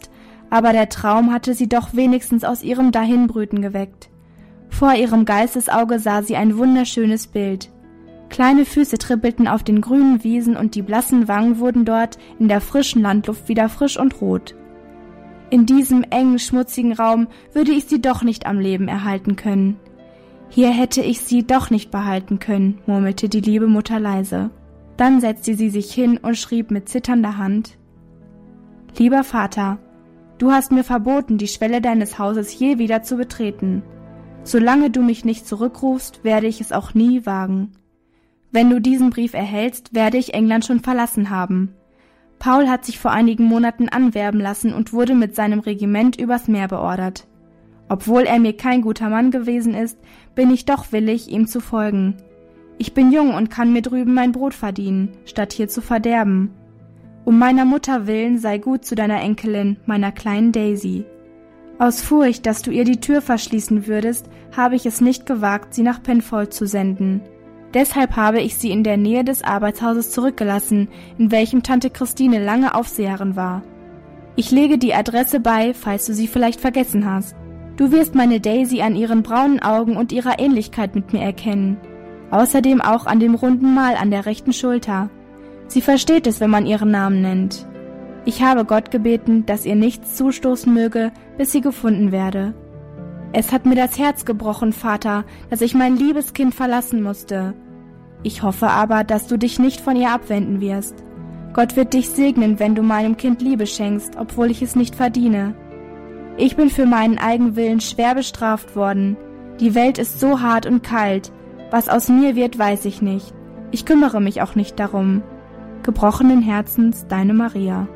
[SPEAKER 1] aber der Traum hatte sie doch wenigstens aus ihrem Dahinbrüten geweckt. Vor ihrem Geistesauge sah sie ein wunderschönes Bild. Kleine Füße trippelten auf den grünen Wiesen und die blassen Wangen wurden dort in der frischen Landluft wieder frisch und rot. In diesem engen, schmutzigen Raum würde ich sie doch nicht am Leben erhalten können. Hier hätte ich sie doch nicht behalten können, murmelte die liebe Mutter leise. Dann setzte sie sich hin und schrieb mit zitternder Hand: »Lieber Vater, du hast mir verboten, die Schwelle deines Hauses je wieder zu betreten. Solange du mich nicht zurückrufst, werde ich es auch nie wagen. Wenn du diesen Brief erhältst, werde ich England schon verlassen haben. Paul hat sich vor einigen Monaten anwerben lassen und wurde mit seinem Regiment übers Meer beordert. Obwohl er mir kein guter Mann gewesen ist, bin ich doch willig, ihm zu folgen. Ich bin jung und kann mir drüben mein Brot verdienen, statt hier zu verderben. Um meiner Mutter willen sei gut zu deiner Enkelin, meiner kleinen Daisy. Aus Furcht, dass du ihr die Tür verschließen würdest, habe ich es nicht gewagt, sie nach Penfold zu senden. Deshalb habe ich sie in der Nähe des Arbeitshauses zurückgelassen, in welchem Tante Christine lange Aufseherin war. Ich lege die Adresse bei, falls du sie vielleicht vergessen hast. Du wirst meine Daisy an ihren braunen Augen und ihrer Ähnlichkeit mit mir erkennen. Außerdem auch an dem runden Mal an der rechten Schulter. Sie versteht es, wenn man ihren Namen nennt. Ich habe Gott gebeten, dass ihr nichts zustoßen möge, bis sie gefunden werde. Es hat mir das Herz gebrochen, Vater, dass ich mein liebes Kind verlassen musste. Ich hoffe aber, dass du dich nicht von ihr abwenden wirst. Gott wird dich segnen, wenn du meinem Kind Liebe schenkst, obwohl ich es nicht verdiene. Ich bin für meinen Eigenwillen schwer bestraft worden. Die Welt ist so hart und kalt. Was aus mir wird, weiß ich nicht. Ich kümmere mich auch nicht darum. Gebrochenen Herzens, deine Maria.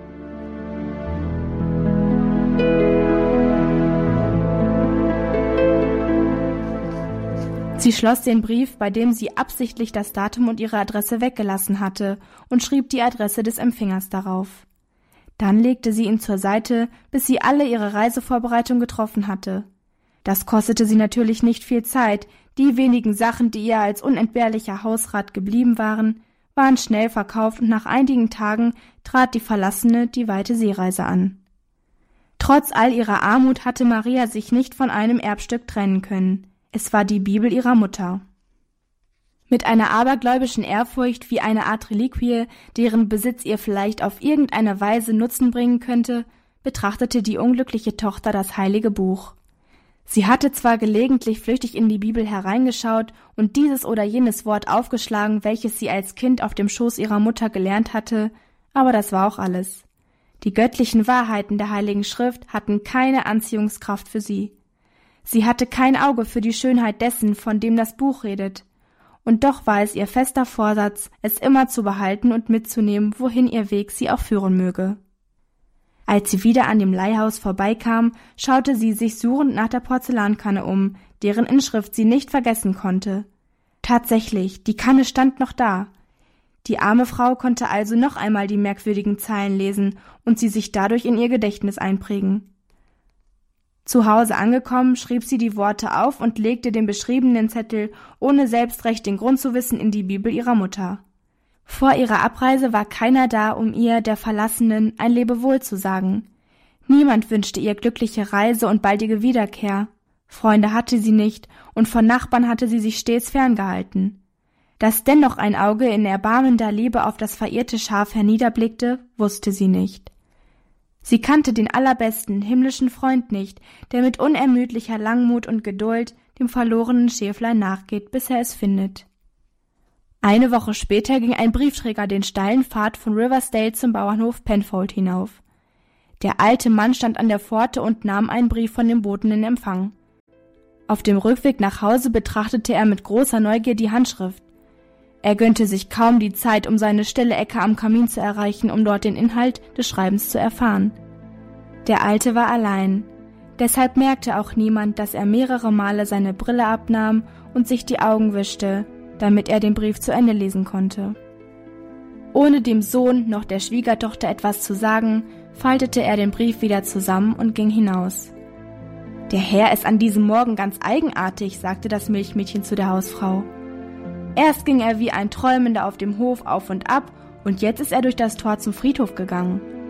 [SPEAKER 1] Sie schloss den Brief, bei dem sie absichtlich das Datum und ihre Adresse weggelassen hatte, und schrieb die Adresse des Empfängers darauf. Dann legte sie ihn zur Seite, bis sie alle ihre Reisevorbereitung getroffen hatte. Das kostete sie natürlich nicht viel Zeit, die wenigen Sachen, die ihr als unentbehrlicher Hausrat geblieben waren, waren schnell verkauft und nach einigen Tagen trat die Verlassene die weite Seereise an. Trotz all ihrer Armut hatte Maria sich nicht von einem Erbstück trennen können. Es war die Bibel ihrer Mutter. Mit einer abergläubischen Ehrfurcht wie eine Art Reliquie, deren Besitz ihr vielleicht auf irgendeine Weise Nutzen bringen könnte, betrachtete die unglückliche Tochter das heilige Buch. Sie hatte zwar gelegentlich flüchtig in die Bibel hereingeschaut und dieses oder jenes Wort aufgeschlagen, welches sie als Kind auf dem Schoß ihrer Mutter gelernt hatte, aber das war auch alles. Die göttlichen Wahrheiten der Heiligen Schrift hatten keine Anziehungskraft für sie. Sie hatte kein Auge für die Schönheit dessen, von dem das Buch redet. Und doch war es ihr fester Vorsatz, es immer zu behalten und mitzunehmen, wohin ihr Weg sie auch führen möge. Als sie wieder an dem Leihhaus vorbeikam, schaute sie sich suchend nach der Porzellankanne um, deren Inschrift sie nicht vergessen konnte. Tatsächlich, die Kanne stand noch da. Die arme Frau konnte also noch einmal die merkwürdigen Zeilen lesen und sie sich dadurch in ihr Gedächtnis einprägen. Zu Hause angekommen, schrieb sie die Worte auf und legte den beschriebenen Zettel, ohne selbst recht den Grund zu wissen, in die Bibel ihrer Mutter. Vor ihrer Abreise war keiner da, um ihr, der Verlassenen, ein Lebewohl zu sagen. Niemand wünschte ihr glückliche Reise und baldige Wiederkehr. Freunde hatte sie nicht, und von Nachbarn hatte sie sich stets ferngehalten. Dass dennoch ein Auge in erbarmender Liebe auf das verirrte Schaf herniederblickte, wusste sie nicht. Sie kannte den allerbesten himmlischen Freund nicht, der mit unermüdlicher Langmut und Geduld dem verlorenen Schäflein nachgeht, bis er es findet. Eine Woche später ging ein Briefträger den steilen Pfad von Riversdale zum Bauernhof Penfold hinauf. Der alte Mann stand an der Pforte und nahm einen Brief von dem Boten in Empfang. Auf dem Rückweg nach Hause betrachtete er mit großer Neugier die Handschrift. Er gönnte sich kaum die Zeit, um seine stille Ecke am Kamin zu erreichen, um dort den Inhalt des Schreibens zu erfahren. Der Alte war allein. Deshalb merkte auch niemand, dass er mehrere Male seine Brille abnahm und sich die Augen wischte, damit er den Brief zu Ende lesen konnte. Ohne dem Sohn noch der Schwiegertochter etwas zu sagen, faltete er den Brief wieder zusammen und ging hinaus. »Der Herr ist an diesem Morgen ganz eigenartig«, sagte das Milchmädchen zu der Hausfrau. Erst ging er wie ein Träumender auf dem Hof auf und ab, und jetzt ist er durch das Tor zum Friedhof gegangen.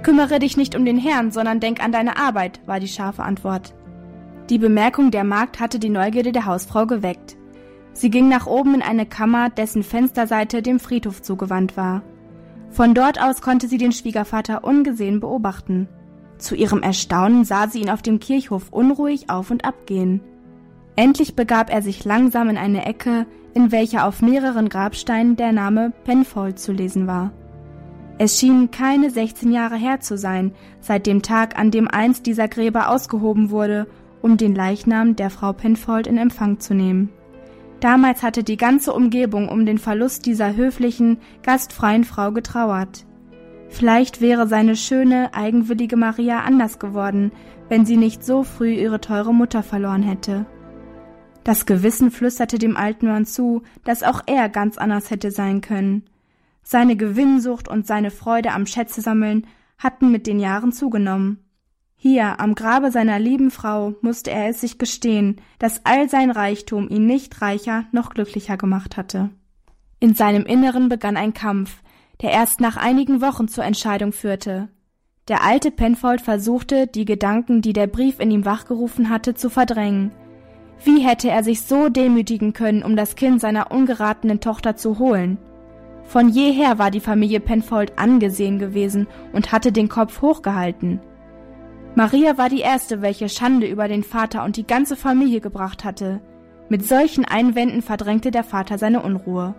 [SPEAKER 1] »Kümmere dich nicht um den Herrn, sondern denk an deine Arbeit«, war die scharfe Antwort. Die Bemerkung der Magd hatte die Neugierde der Hausfrau geweckt. Sie ging nach oben in eine Kammer, dessen Fensterseite dem Friedhof zugewandt war. Von dort aus konnte sie den Schwiegervater ungesehen beobachten. Zu ihrem Erstaunen sah sie ihn auf dem Kirchhof unruhig auf und ab gehen. Endlich begab er sich langsam in eine Ecke, in welcher auf mehreren Grabsteinen der Name Penfold zu lesen war. Es schienen keine 16 Jahre her zu sein, seit dem Tag, an dem einst dieser Gräber ausgehoben wurde, um den Leichnam der Frau Penfold in Empfang zu nehmen. Damals hatte die ganze Umgebung um den Verlust dieser höflichen, gastfreien Frau getrauert. Vielleicht wäre seine schöne, eigenwillige Maria anders geworden, wenn sie nicht so früh ihre teure Mutter verloren hätte. Das Gewissen flüsterte dem alten Mann zu, dass auch er ganz anders hätte sein können. Seine Gewinnsucht und seine Freude am Schätzesammeln hatten mit den Jahren zugenommen. Hier, am Grabe seiner lieben Frau, musste er es sich gestehen, dass all sein Reichtum ihn nicht reicher noch glücklicher gemacht hatte. In seinem Inneren begann ein Kampf, der erst nach einigen Wochen zur Entscheidung führte. Der alte Penfold versuchte, die Gedanken, die der Brief in ihm wachgerufen hatte, zu verdrängen. Wie hätte er sich so demütigen können, um das Kind seiner ungeratenen Tochter zu holen? Von jeher war die Familie Penfold angesehen gewesen und hatte den Kopf hochgehalten. Maria war die erste, welche Schande über den Vater und die ganze Familie gebracht hatte. Mit solchen Einwänden verdrängte der Vater seine Unruhe.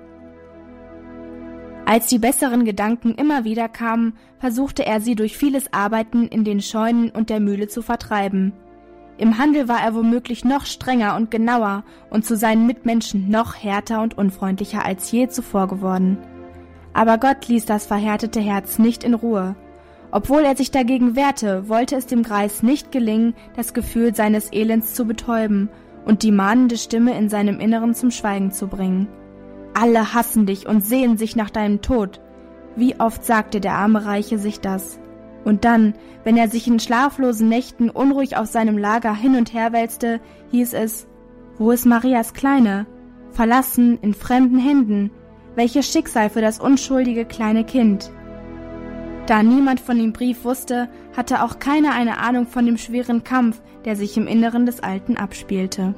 [SPEAKER 1] Als die besseren Gedanken immer wieder kamen, versuchte er sie durch vieles Arbeiten in den Scheunen und der Mühle zu vertreiben. Im Handel war er womöglich noch strenger und genauer und zu seinen Mitmenschen noch härter und unfreundlicher als je zuvor geworden. Aber Gott ließ das verhärtete Herz nicht in Ruhe. Obwohl er sich dagegen wehrte, wollte es dem Greis nicht gelingen, das Gefühl seines Elends zu betäuben und die mahnende Stimme in seinem Inneren zum Schweigen zu bringen. Alle hassen dich und sehnen sich nach deinem Tod. Wie oft sagte der arme Reiche sich das? Und dann, wenn er sich in schlaflosen Nächten unruhig auf seinem Lager hin und her wälzte, hieß es: Wo ist Marias Kleine? Verlassen, in fremden Händen. Welches Schicksal für das unschuldige kleine Kind. Da niemand von dem Brief wusste, hatte auch keiner eine Ahnung von dem schweren Kampf, der sich im Inneren des Alten abspielte.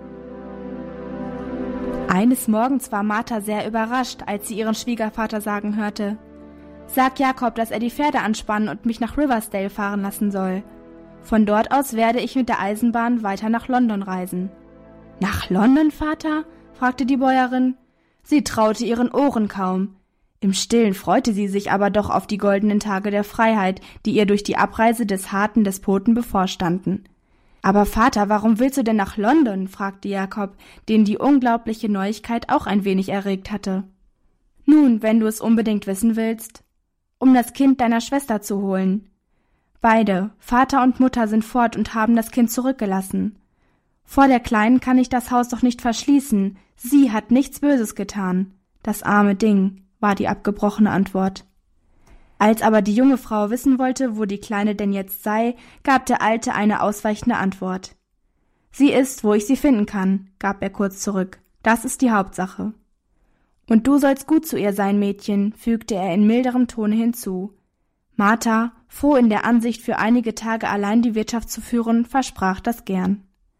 [SPEAKER 1] Eines Morgens war Martha sehr überrascht, als sie ihren Schwiegervater sagen hörte: Sag Jakob, dass er die Pferde anspannen und mich nach Riversdale fahren lassen soll. Von dort aus werde ich mit der Eisenbahn weiter nach London reisen. »Nach London, Vater?« fragte die Bäuerin. Sie traute ihren Ohren kaum. Im Stillen freute sie sich aber doch auf die goldenen Tage der Freiheit, die ihr durch die Abreise des harten Despoten bevorstanden. »Aber Vater, warum willst du denn nach London?« fragte Jakob, den die unglaubliche Neuigkeit auch ein wenig erregt hatte. »Nun, wenn du es unbedingt wissen willst, um das Kind deiner Schwester zu holen. Beide, Vater und Mutter, sind fort und haben das Kind zurückgelassen. Vor der Kleinen kann ich das Haus doch nicht verschließen. Sie hat nichts Böses getan. Das arme Ding«, war die abgebrochene Antwort. Als aber die junge Frau wissen wollte, wo die Kleine denn jetzt sei, gab der Alte eine ausweichende Antwort. »Sie ist, wo ich sie finden kann«, gab er kurz zurück. »Das ist die Hauptsache.« »Und du sollst gut zu ihr sein, Mädchen«, fügte er in milderem Tone hinzu. Martha, froh in der Ansicht, für einige Tage allein die Wirtschaft zu führen, versprach das gern.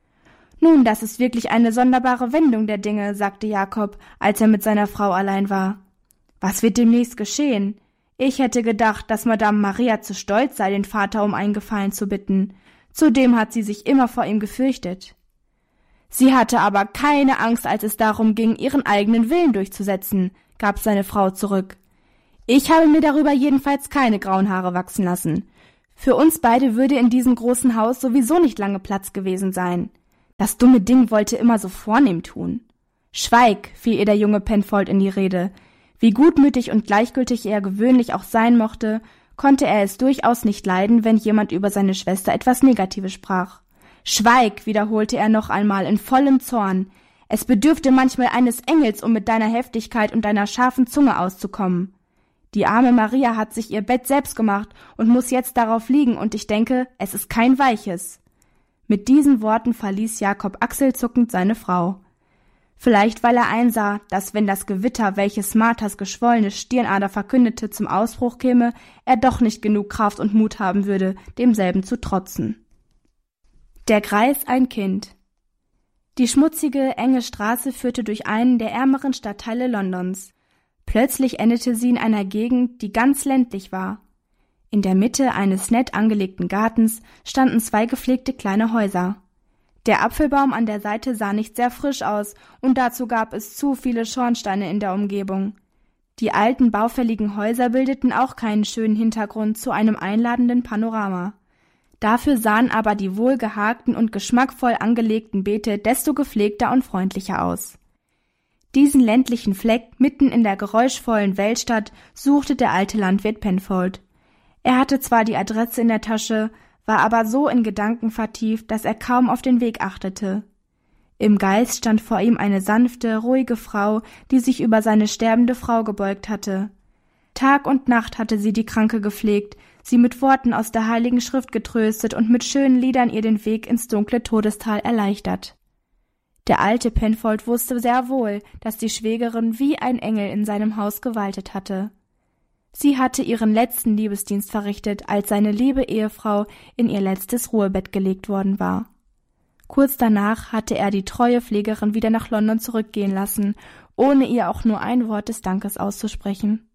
[SPEAKER 1] »Nun, das ist wirklich eine sonderbare Wendung der Dinge«, sagte Jakob, als er mit seiner Frau allein war. »Was wird demnächst geschehen? Ich hätte gedacht, dass Madame Maria zu stolz sei, den Vater um einen Gefallen zu bitten. Zudem hat sie sich immer vor ihm gefürchtet.« »Sie hatte aber keine Angst, als es darum ging, ihren eigenen Willen durchzusetzen«, gab seine Frau zurück. »Ich habe mir darüber jedenfalls keine grauen Haare wachsen lassen. Für uns beide würde in diesem großen Haus sowieso nicht lange Platz gewesen sein. Das dumme Ding wollte immer so vornehm tun.« »Schweig«, fiel ihr der junge Penfold in die Rede. Wie gutmütig und gleichgültig er gewöhnlich auch sein mochte, konnte er es durchaus nicht leiden, wenn jemand über seine Schwester etwas Negatives sprach. »Schweig«, wiederholte er noch einmal in vollem Zorn. »Es bedürfte manchmal eines Engels, um mit deiner Heftigkeit und deiner scharfen Zunge auszukommen. Die arme Maria hat sich ihr Bett selbst gemacht und muss jetzt darauf liegen, und ich denke, es ist kein weiches.« Mit diesen Worten verließ Jakob achselzuckend seine Frau. Vielleicht weil er einsah, dass wenn das Gewitter, welches Marthas geschwollene Stirnader verkündete, zum Ausbruch käme, er doch nicht genug Kraft und Mut haben würde, demselben zu trotzen. Der Greis ein Kind. Die schmutzige, enge Straße führte durch einen der ärmeren Stadtteile Londons. Plötzlich endete sie in einer Gegend, die ganz ländlich war. In der Mitte eines nett angelegten Gartens standen 2 gepflegte kleine Häuser. Der Apfelbaum an der Seite sah nicht sehr frisch aus, und dazu gab es zu viele Schornsteine in der Umgebung. Die alten, baufälligen Häuser bildeten auch keinen schönen Hintergrund zu einem einladenden Panorama. Dafür sahen aber die wohlgehakten und geschmackvoll angelegten Beete desto gepflegter und freundlicher aus. Diesen ländlichen Fleck mitten in der geräuschvollen Weltstadt suchte der alte Landwirt Penfold. Er hatte zwar die Adresse in der Tasche, war aber so in Gedanken vertieft, dass er kaum auf den Weg achtete. Im Geist stand vor ihm eine sanfte, ruhige Frau, die sich über seine sterbende Frau gebeugt hatte. Tag und Nacht hatte sie die Kranke gepflegt, sie mit Worten aus der Heiligen Schrift getröstet und mit schönen Liedern ihr den Weg ins dunkle Todestal erleichtert. Der alte Penfold wusste sehr wohl, dass die Schwägerin wie ein Engel in seinem Haus gewaltet hatte. Sie hatte ihren letzten Liebesdienst verrichtet, als seine liebe Ehefrau in ihr letztes Ruhebett gelegt worden war. Kurz danach hatte er die treue Pflegerin wieder nach London zurückgehen lassen, ohne ihr auch nur ein Wort des Dankes auszusprechen.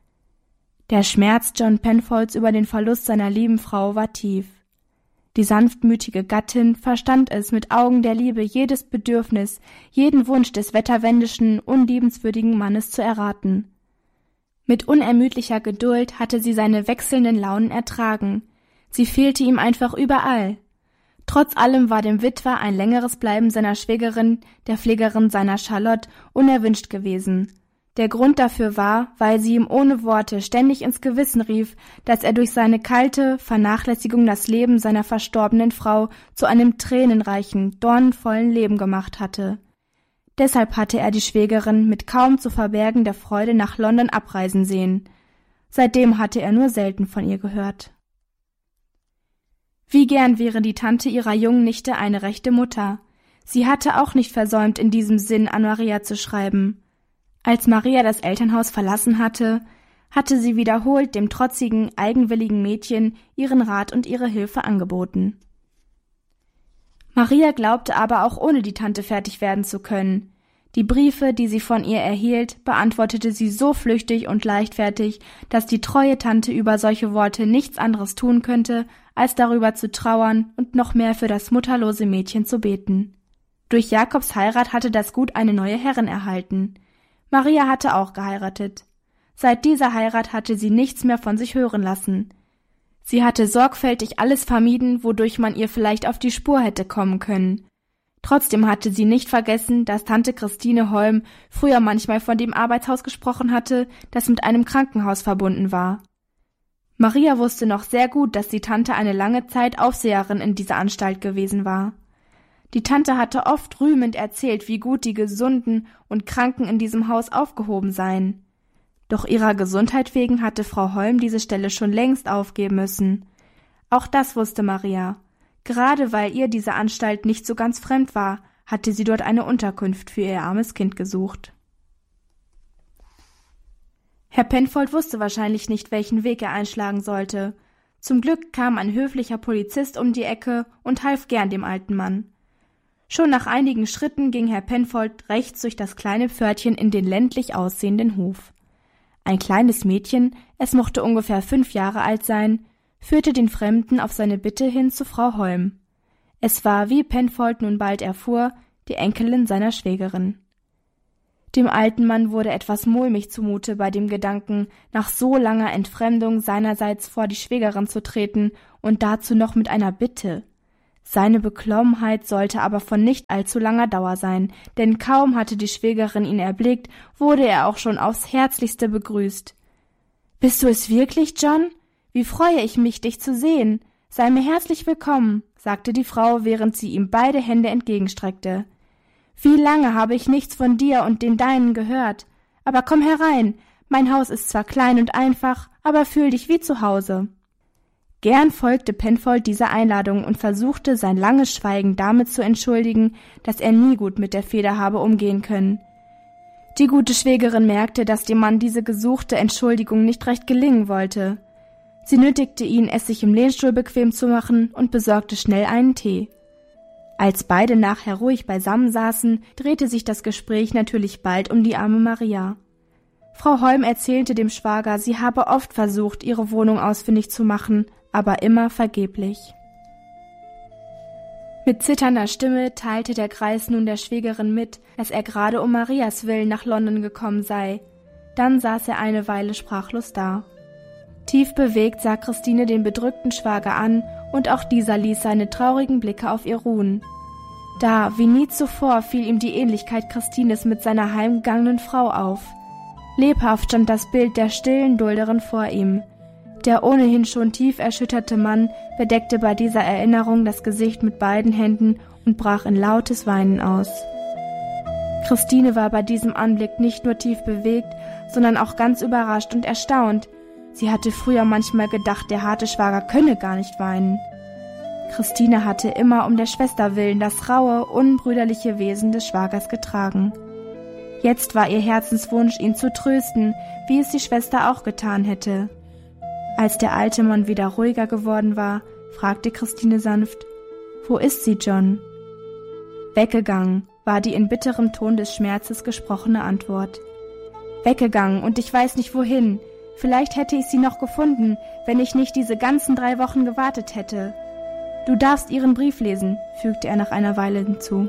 [SPEAKER 1] Der Schmerz John Penfolds über den Verlust seiner lieben Frau war tief. Die sanftmütige Gattin verstand es, mit Augen der Liebe jedes Bedürfnis, jeden Wunsch des wetterwendischen, unliebenswürdigen Mannes zu erraten. Mit unermüdlicher Geduld hatte sie seine wechselnden Launen ertragen. Sie fehlte ihm einfach überall. Trotz allem war dem Witwer ein längeres Bleiben seiner Schwägerin, der Pflegerin seiner Charlotte, unerwünscht gewesen. Der Grund dafür war, weil sie ihm ohne Worte ständig ins Gewissen rief, dass er durch seine kalte Vernachlässigung das Leben seiner verstorbenen Frau zu einem tränenreichen, dornenvollen Leben gemacht hatte. Deshalb hatte er die Schwägerin mit kaum zu verbergender Freude nach London abreisen sehen. Seitdem hatte er nur selten von ihr gehört. Wie gern wäre die Tante ihrer jungen Nichte eine rechte Mutter. Sie hatte auch nicht versäumt, in diesem Sinn an Maria zu schreiben. Als Maria das Elternhaus verlassen hatte, hatte sie wiederholt dem trotzigen, eigenwilligen Mädchen ihren Rat und ihre Hilfe angeboten. Maria glaubte aber auch ohne die Tante fertig werden zu können. Die Briefe, die sie von ihr erhielt, beantwortete sie so flüchtig und leichtfertig, dass die treue Tante über solche Worte nichts anderes tun könnte, als darüber zu trauern und noch mehr für das mutterlose Mädchen zu beten. Durch Jakobs Heirat hatte das Gut eine neue Herrin erhalten. Maria hatte auch geheiratet. Seit dieser Heirat hatte sie nichts mehr von sich hören lassen. Sie hatte sorgfältig alles vermieden, wodurch man ihr vielleicht auf die Spur hätte kommen können. Trotzdem hatte sie nicht vergessen, dass Tante Christine Holm früher manchmal von dem Arbeitshaus gesprochen hatte, das mit einem Krankenhaus verbunden war. Maria wusste noch sehr gut, dass die Tante eine lange Zeit Aufseherin in dieser Anstalt gewesen war. Die Tante hatte oft rühmend erzählt, wie gut die Gesunden und Kranken in diesem Haus aufgehoben seien. Doch ihrer Gesundheit wegen hatte Frau Holm diese Stelle schon längst aufgeben müssen. Auch das wusste Maria. Gerade weil ihr diese Anstalt nicht so ganz fremd war, hatte sie dort eine Unterkunft für ihr armes Kind gesucht. Herr Penfold wusste wahrscheinlich nicht, welchen Weg er einschlagen sollte. Zum Glück kam ein höflicher Polizist um die Ecke und half gern dem alten Mann. Schon nach einigen Schritten ging Herr Penfold rechts durch das kleine Pförtchen in den ländlich aussehenden Hof. Ein kleines Mädchen, es mochte ungefähr 5 Jahre alt sein, führte den Fremden auf seine Bitte hin zu Frau Holm. Es war, wie Penfold nun bald erfuhr, die Enkelin seiner Schwägerin. Dem alten Mann wurde etwas mulmig zumute bei dem Gedanken, nach so langer Entfremdung seinerseits vor die Schwägerin zu treten und dazu noch mit einer Bitte. Seine Beklommenheit sollte aber von nicht allzu langer Dauer sein, denn kaum hatte die Schwägerin ihn erblickt, wurde er auch schon aufs Herzlichste begrüßt. »Bist du es wirklich, John? Wie freue ich mich, dich zu sehen. Sei mir herzlich willkommen«, sagte die Frau, während sie ihm beide Hände entgegenstreckte. »Wie lange habe ich nichts von dir und den Deinen gehört. Aber komm herein, mein Haus ist zwar klein und einfach, aber fühl dich wie zu Hause.« Gern folgte Penfold dieser Einladung und versuchte, sein langes Schweigen damit zu entschuldigen, dass er nie gut mit der Feder habe umgehen können. Die gute Schwägerin merkte, dass dem Mann diese gesuchte Entschuldigung nicht recht gelingen wollte. Sie nötigte ihn, es sich im Lehnstuhl bequem zu machen und besorgte schnell einen Tee. Als beide nachher ruhig beisammen saßen, drehte sich das Gespräch natürlich bald um die arme Maria. Frau Holm erzählte dem Schwager, sie habe oft versucht, ihre Wohnung ausfindig zu machen, aber immer vergeblich. Mit zitternder Stimme teilte der Greis nun der Schwägerin mit, dass er gerade um Marias Willen nach London gekommen sei. Dann saß er eine Weile sprachlos da. Tief bewegt sah Christine den bedrückten Schwager an, und auch dieser ließ seine traurigen Blicke auf ihr ruhen. Da, wie nie zuvor, fiel ihm die Ähnlichkeit Christines mit seiner heimgegangenen Frau auf. Lebhaft stand das Bild der stillen Dulderin vor ihm. Der ohnehin schon tief erschütterte Mann bedeckte bei dieser Erinnerung das Gesicht mit beiden Händen und brach in lautes Weinen aus. Christine war bei diesem Anblick nicht nur tief bewegt, sondern auch ganz überrascht und erstaunt. Sie hatte früher manchmal gedacht, der harte Schwager könne gar nicht weinen. Christine hatte immer um der Schwester willen das raue, unbrüderliche Wesen des Schwagers getragen. Jetzt war ihr Herzenswunsch, ihn zu trösten, wie es die Schwester auch getan hätte. Als der alte Mann wieder ruhiger geworden war, fragte Christine sanft: »Wo ist sie, John?« »Weggegangen«, war die in bitterem Ton des Schmerzes gesprochene Antwort. »Weggegangen, und ich weiß nicht wohin. Vielleicht hätte ich sie noch gefunden, wenn ich nicht diese ganzen 3 Wochen gewartet hätte. Du darfst ihren Brief lesen«, fügte er nach einer Weile hinzu.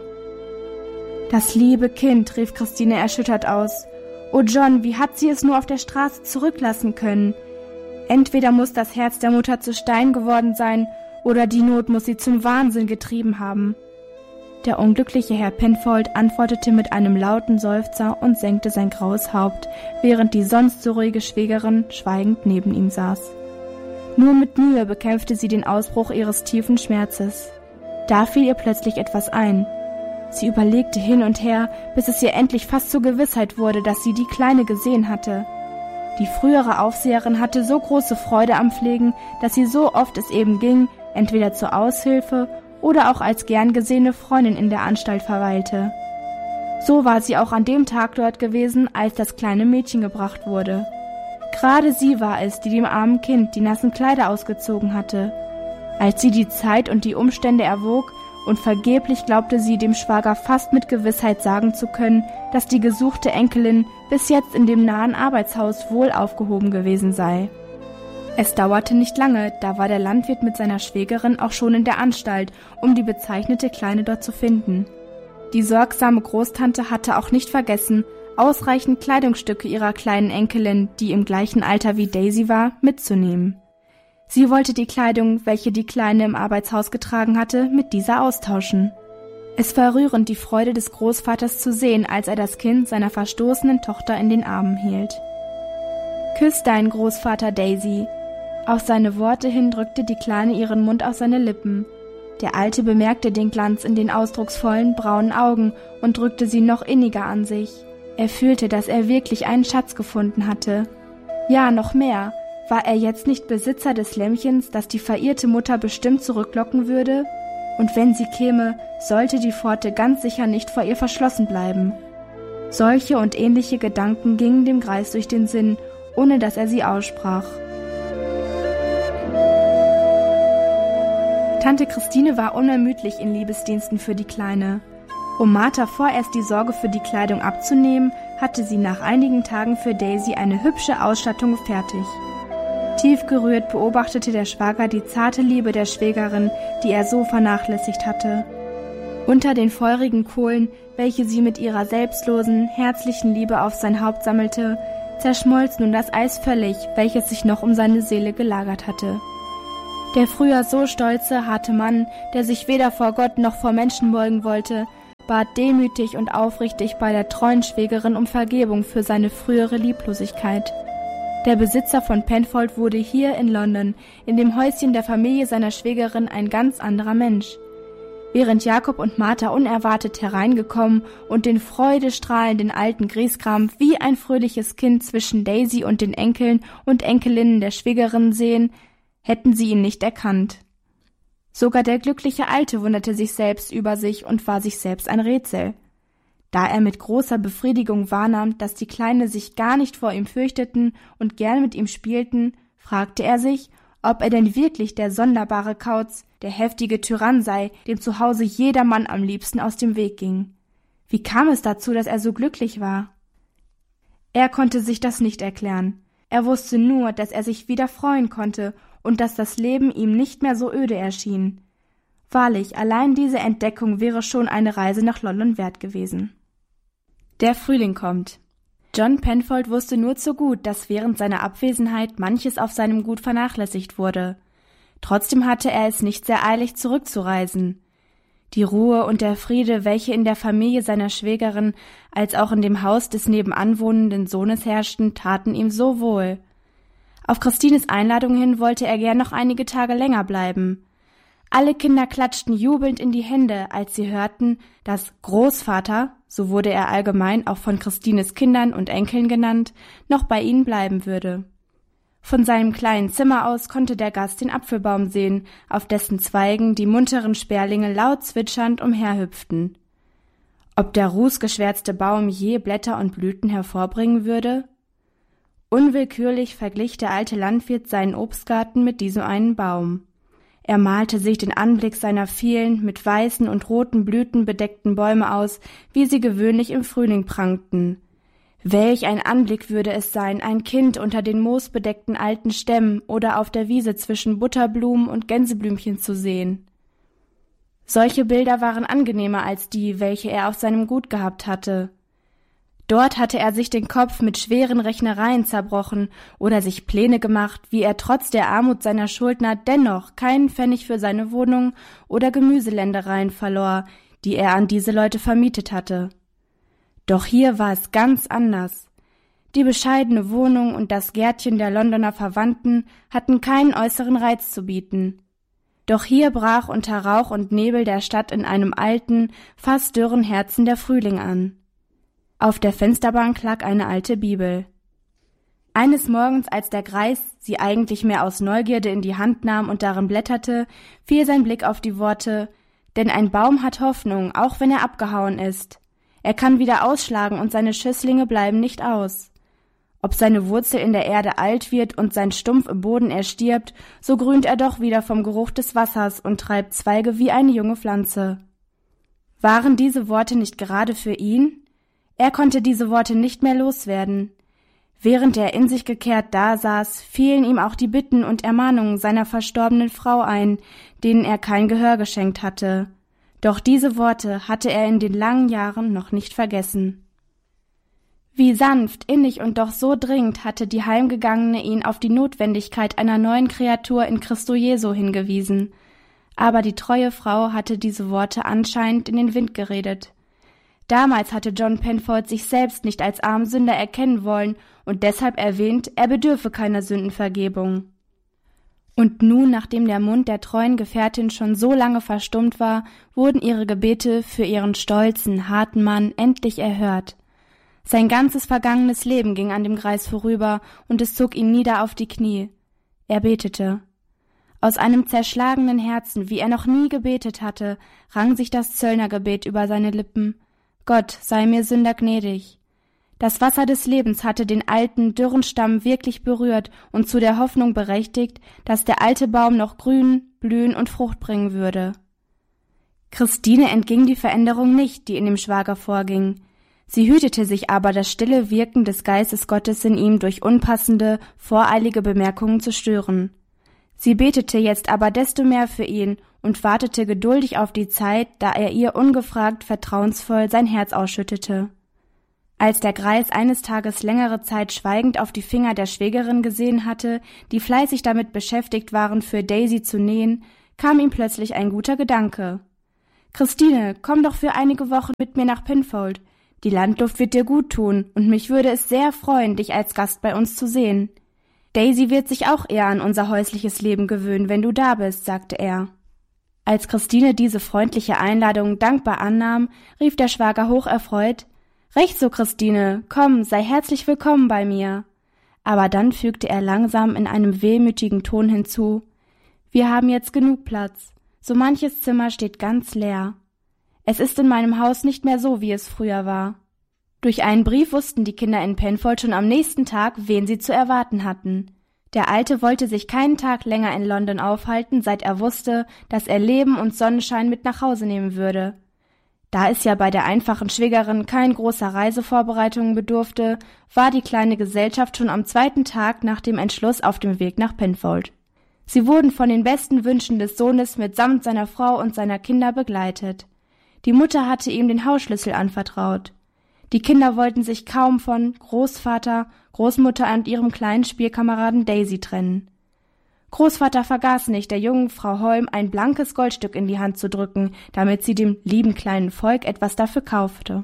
[SPEAKER 1] »Das liebe Kind«, rief Christine erschüttert aus. »Oh John, wie hat sie es nur auf der Straße zurücklassen können? Entweder muss das Herz der Mutter zu Stein geworden sein, oder die Not muss sie zum Wahnsinn getrieben haben.« Der unglückliche Herr Penfold antwortete mit einem lauten Seufzer und senkte sein graues Haupt, während die sonst so ruhige Schwägerin schweigend neben ihm saß. Nur mit Mühe bekämpfte sie den Ausbruch ihres tiefen Schmerzes. Da fiel ihr plötzlich etwas ein. Sie überlegte hin und her, bis es ihr endlich fast zur Gewissheit wurde, dass sie die Kleine gesehen hatte. Die frühere Aufseherin hatte so große Freude am Pflegen, dass sie so oft es eben ging, entweder zur Aushilfe oder auch als gern gesehene Freundin in der Anstalt verweilte. So war sie auch an dem Tag dort gewesen, als das kleine Mädchen gebracht wurde. Gerade sie war es, die dem armen Kind die nassen Kleider ausgezogen hatte. Als sie die Zeit und die Umstände erwog, und vergeblich glaubte sie, dem Schwager fast mit Gewissheit sagen zu können, dass die gesuchte Enkelin bis jetzt in dem nahen Arbeitshaus wohl aufgehoben gewesen sei. Es dauerte nicht lange, da war der Landwirt mit seiner Schwägerin auch schon in der Anstalt, um die bezeichnete Kleine dort zu finden. Die sorgsame Großtante hatte auch nicht vergessen, ausreichend Kleidungsstücke ihrer kleinen Enkelin, die im gleichen Alter wie Daisy war, mitzunehmen. Sie wollte die Kleidung, welche die Kleine im Arbeitshaus getragen hatte, mit dieser austauschen. Es war rührend, die Freude des Großvaters zu sehen, als er das Kind seiner verstoßenen Tochter in den Armen hielt. »Küss deinen Großvater, Daisy!« Auf seine Worte hin drückte die Kleine ihren Mund auf seine Lippen. Der Alte bemerkte den Glanz in den ausdrucksvollen, braunen Augen und drückte sie noch inniger an sich. Er fühlte, dass er wirklich einen Schatz gefunden hatte. Ja, noch mehr. War er jetzt nicht Besitzer des Lämmchens, das die verirrte Mutter bestimmt zurücklocken würde? Und wenn sie käme, sollte die Pforte ganz sicher nicht vor ihr verschlossen bleiben. Solche und ähnliche Gedanken gingen dem Greis durch den Sinn, ohne dass er sie aussprach. Tante Christine war unermüdlich in Liebesdiensten für die Kleine. Um Martha vorerst die Sorge für die Kleidung abzunehmen, hatte sie nach einigen Tagen für Daisy eine hübsche Ausstattung fertig. Tief gerührt beobachtete der Schwager die zarte Liebe der Schwägerin, die er so vernachlässigt hatte. Unter den feurigen Kohlen, welche sie mit ihrer selbstlosen, herzlichen Liebe auf sein Haupt sammelte, zerschmolz nun das Eis völlig, welches sich noch um seine Seele gelagert hatte. Der früher so stolze, harte Mann, der sich weder vor Gott noch vor Menschen beugen wollte, bat demütig und aufrichtig bei der treuen Schwägerin um Vergebung für seine frühere Lieblosigkeit. Der Besitzer von Penfold wurde hier in London, in dem Häuschen der Familie seiner Schwägerin, ein ganz anderer Mensch. Während Jakob und Martha unerwartet hereingekommen und den freudestrahlenden alten Griesgram wie ein fröhliches Kind zwischen Daisy und den Enkeln und Enkelinnen der Schwägerin sehen, hätten sie ihn nicht erkannt. Sogar der glückliche Alte wunderte sich selbst über sich und war sich selbst ein Rätsel. Da er mit großer Befriedigung wahrnahm, dass die Kleine sich gar nicht vor ihm fürchteten und gern mit ihm spielten, fragte er sich, ob er denn wirklich der sonderbare Kauz, der heftige Tyrann sei, dem zu Hause jedermann am liebsten aus dem Weg ging. Wie kam es dazu, dass er so glücklich war? Er konnte sich das nicht erklären. Er wusste nur, dass er sich wieder freuen konnte und dass das Leben ihm nicht mehr so öde erschien. Wahrlich, allein diese Entdeckung wäre schon eine Reise nach London wert gewesen. Der Frühling kommt. John Penfold wusste nur zu gut, dass während seiner Abwesenheit manches auf seinem Gut vernachlässigt wurde. Trotzdem hatte er es nicht sehr eilig, zurückzureisen. Die Ruhe und der Friede, welche in der Familie seiner Schwägerin als auch in dem Haus des nebenan wohnenden Sohnes herrschten, taten ihm so wohl. Auf Christines Einladung hin wollte er gern noch einige Tage länger bleiben. Alle Kinder klatschten jubelnd in die Hände, als sie hörten, dass Großvater, so wurde er allgemein auch von Christines Kindern und Enkeln genannt, noch bei ihnen bleiben würde. Von seinem kleinen Zimmer aus konnte der Gast den Apfelbaum sehen, auf dessen Zweigen die munteren Sperlinge laut zwitschernd umherhüpften. Ob der rußgeschwärzte Baum je Blätter und Blüten hervorbringen würde? Unwillkürlich verglich der alte Landwirt seinen Obstgarten mit diesem einen Baum. Er malte sich den Anblick seiner vielen, mit weißen und roten Blüten bedeckten Bäume aus, wie sie gewöhnlich im Frühling prangten. Welch ein Anblick würde es sein, ein Kind unter den moosbedeckten alten Stämmen oder auf der Wiese zwischen Butterblumen und Gänseblümchen zu sehen. Solche Bilder waren angenehmer als die, welche er auf seinem Gut gehabt hatte. Dort hatte er sich den Kopf mit schweren Rechnereien zerbrochen oder sich Pläne gemacht, wie er trotz der Armut seiner Schuldner dennoch keinen Pfennig für seine Wohnung oder Gemüseländereien verlor, die er an diese Leute vermietet hatte. Doch hier war es ganz anders. Die bescheidene Wohnung und das Gärtchen der Londoner Verwandten hatten keinen äußeren Reiz zu bieten. Doch hier brach unter Rauch und Nebel der Stadt in einem alten, fast dürren Herzen der Frühling an. Auf der Fensterbank lag eine alte Bibel. Eines Morgens, als der Greis sie eigentlich mehr aus Neugierde in die Hand nahm und darin blätterte, fiel sein Blick auf die Worte: »Denn ein Baum hat Hoffnung, auch wenn er abgehauen ist. Er kann wieder ausschlagen und seine Schösslinge bleiben nicht aus. Ob seine Wurzel in der Erde alt wird und sein Stumpf im Boden erstirbt, so grünt er doch wieder vom Geruch des Wassers und treibt Zweige wie eine junge Pflanze.« Waren diese Worte nicht gerade für ihn? Er konnte diese Worte nicht mehr loswerden. Während er in sich gekehrt dasaß, fielen ihm auch die Bitten und Ermahnungen seiner verstorbenen Frau ein, denen er kein Gehör geschenkt hatte. Doch diese Worte hatte er in den langen Jahren noch nicht vergessen. Wie sanft, innig und doch so dringend hatte die Heimgegangene ihn auf die Notwendigkeit einer neuen Kreatur in Christo Jesu hingewiesen. Aber die treue Frau hatte diese Worte anscheinend in den Wind geredet. Damals hatte John Penfold sich selbst nicht als armen Sünder erkennen wollen und deshalb erwähnt, er bedürfe keiner Sündenvergebung. Und nun, nachdem der Mund der treuen Gefährtin schon so lange verstummt war, wurden ihre Gebete für ihren stolzen, harten Mann endlich erhört. Sein ganzes vergangenes Leben ging an dem Greis vorüber und es zog ihn nieder auf die Knie. Er betete. Aus einem zerschlagenen Herzen, wie er noch nie gebetet hatte, rang sich das Zöllnergebet über seine Lippen. Gott, sei mir Sünder gnädig. Das Wasser des Lebens hatte den alten, dürren Stamm wirklich berührt und zu der Hoffnung berechtigt, dass der alte Baum noch grün, blühen und Frucht bringen würde. Christine entging die Veränderung nicht, die in dem Schwager vorging. Sie hütete sich aber, das stille Wirken des Geistes Gottes in ihm durch unpassende, voreilige Bemerkungen zu stören. Sie betete jetzt aber desto mehr für ihn und wartete geduldig auf die Zeit, da er ihr ungefragt vertrauensvoll sein Herz ausschüttete. Als der Greis eines Tages längere Zeit schweigend auf die Finger der Schwägerin gesehen hatte, die fleißig damit beschäftigt waren, für Daisy zu nähen, kam ihm plötzlich ein guter Gedanke. »Christine, komm doch für einige Wochen mit mir nach Penfold. Die Landluft wird dir gut tun, und mich würde es sehr freuen, dich als Gast bei uns zu sehen. Daisy wird sich auch eher an unser häusliches Leben gewöhnen, wenn du da bist«, sagte er. Als Christine diese freundliche Einladung dankbar annahm, rief der Schwager hocherfreut: »Recht so, Christine, komm, sei herzlich willkommen bei mir.« Aber dann fügte er langsam in einem wehmütigen Ton hinzu: Wir haben jetzt genug Platz. So manches Zimmer steht ganz leer. Es ist in meinem Haus nicht mehr so, wie es früher war. Durch einen Brief wussten die Kinder in Penfold schon am nächsten Tag, wen sie zu erwarten hatten. Der Alte wollte sich keinen Tag länger in London aufhalten, seit er wusste, dass er Leben und Sonnenschein mit nach Hause nehmen würde. Da es ja bei der einfachen Schwägerin kein großer Reisevorbereitungen bedurfte, war die kleine Gesellschaft schon am 2. Tag nach dem Entschluss auf dem Weg nach Penfold. Sie wurden von den besten Wünschen des Sohnes mitsamt seiner Frau und seiner Kinder begleitet. Die Mutter hatte ihm den Hausschlüssel anvertraut. Die Kinder wollten sich kaum von Großvater, Großmutter und ihrem kleinen Spielkameraden Daisy trennen. Großvater vergaß nicht, der jungen Frau Holm ein blankes Goldstück in die Hand zu drücken, damit sie dem lieben kleinen Volk etwas dafür kaufte.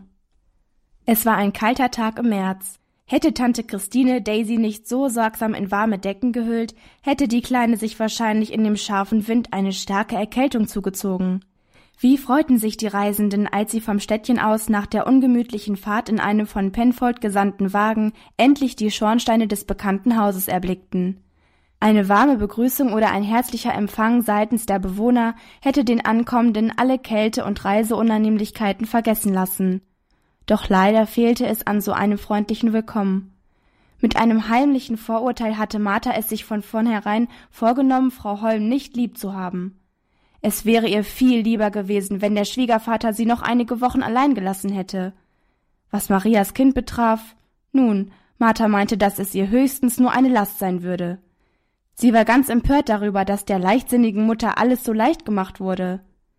[SPEAKER 1] Es war ein kalter Tag im März. Hätte Tante Christine Daisy nicht so sorgsam in warme Decken gehüllt, hätte die Kleine sich wahrscheinlich in dem scharfen Wind eine starke Erkältung zugezogen. Wie freuten sich die Reisenden, als sie vom Städtchen aus nach der ungemütlichen Fahrt in einem von Penfold gesandten Wagen endlich die Schornsteine des bekannten Hauses erblickten. Eine warme Begrüßung oder ein herzlicher Empfang seitens der Bewohner hätte den Ankommenden alle Kälte und Reiseunannehmlichkeiten vergessen lassen. Doch leider fehlte es an so einem freundlichen Willkommen. Mit einem heimlichen Vorurteil hatte Martha es sich von vornherein vorgenommen, Frau Holm nicht lieb zu haben. Es wäre ihr viel lieber gewesen, wenn der Schwiegervater sie noch einige Wochen allein gelassen hätte. Was Marias Kind betraf, nun, Martha meinte, dass es ihr höchstens nur eine Last sein würde. Sie war ganz empört darüber, dass der leichtsinnigen Mutter alles so leicht gemacht wurde.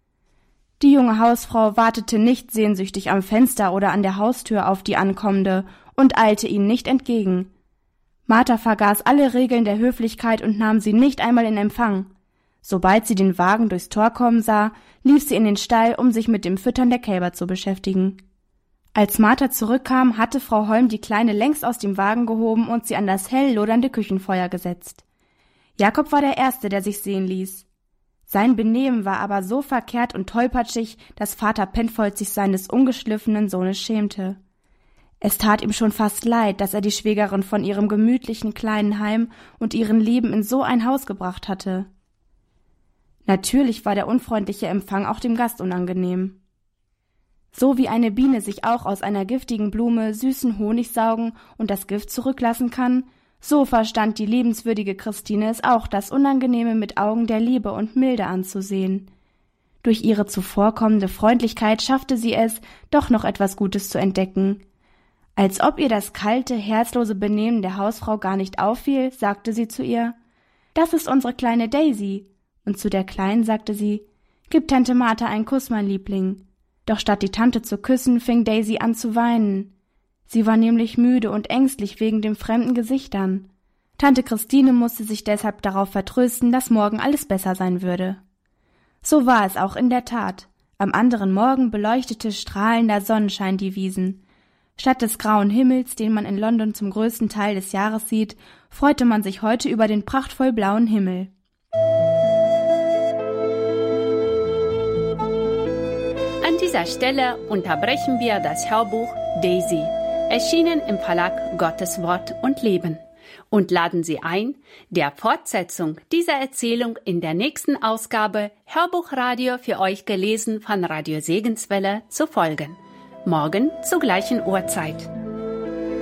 [SPEAKER 1] Die junge Hausfrau wartete nicht sehnsüchtig am Fenster oder an der Haustür auf die Ankommende und eilte ihnen nicht entgegen. Martha vergaß alle Regeln der Höflichkeit und nahm sie nicht einmal in Empfang. Sobald sie den Wagen durchs Tor kommen sah, lief sie in den Stall, um sich mit dem Füttern der Kälber zu beschäftigen. Als Martha zurückkam, hatte Frau Holm die Kleine längst aus dem Wagen gehoben und sie an das hell lodernde Küchenfeuer gesetzt. Jakob war der Erste, der sich sehen ließ. Sein Benehmen war aber so verkehrt und tollpatschig, dass Vater Penfold sich seines ungeschliffenen Sohnes schämte. Es tat ihm schon fast leid, dass er die Schwägerin von ihrem gemütlichen kleinen Heim und ihren Lieben in so ein Haus gebracht hatte. Natürlich war der unfreundliche Empfang auch dem Gast unangenehm. So wie eine Biene sich auch aus einer giftigen Blume süßen Honig saugen und das Gift zurücklassen kann, so verstand die liebenswürdige Christine es auch, das Unangenehme mit Augen der Liebe und Milde anzusehen. Durch ihre zuvorkommende Freundlichkeit schaffte sie es, doch noch etwas Gutes zu entdecken. Als ob ihr das kalte, herzlose Benehmen der Hausfrau gar nicht auffiel, sagte sie zu ihr: »Das ist unsere kleine Daisy.« Und zu der Kleinen sagte sie: »Gib Tante Martha einen Kuss, mein Liebling.« Doch statt die Tante zu küssen, fing Daisy an zu weinen. Sie war nämlich müde und ängstlich wegen den fremden Gesichtern. Tante Christine musste sich deshalb darauf vertrösten, dass morgen alles besser sein würde. So war es auch in der Tat. Am anderen Morgen beleuchtete strahlender Sonnenschein die Wiesen. Statt des grauen Himmels, den man in London zum größten Teil des Jahres sieht, freute man sich heute über den prachtvoll blauen Himmel.
[SPEAKER 2] An dieser Stelle unterbrechen wir das Hörbuch Daisy, erschienen im Verlag Gottes Wort und Leben, und laden Sie ein, der Fortsetzung dieser Erzählung in der nächsten Ausgabe Hörbuchradio für euch gelesen von Radio Segenswelle zu folgen. Morgen zur gleichen Uhrzeit.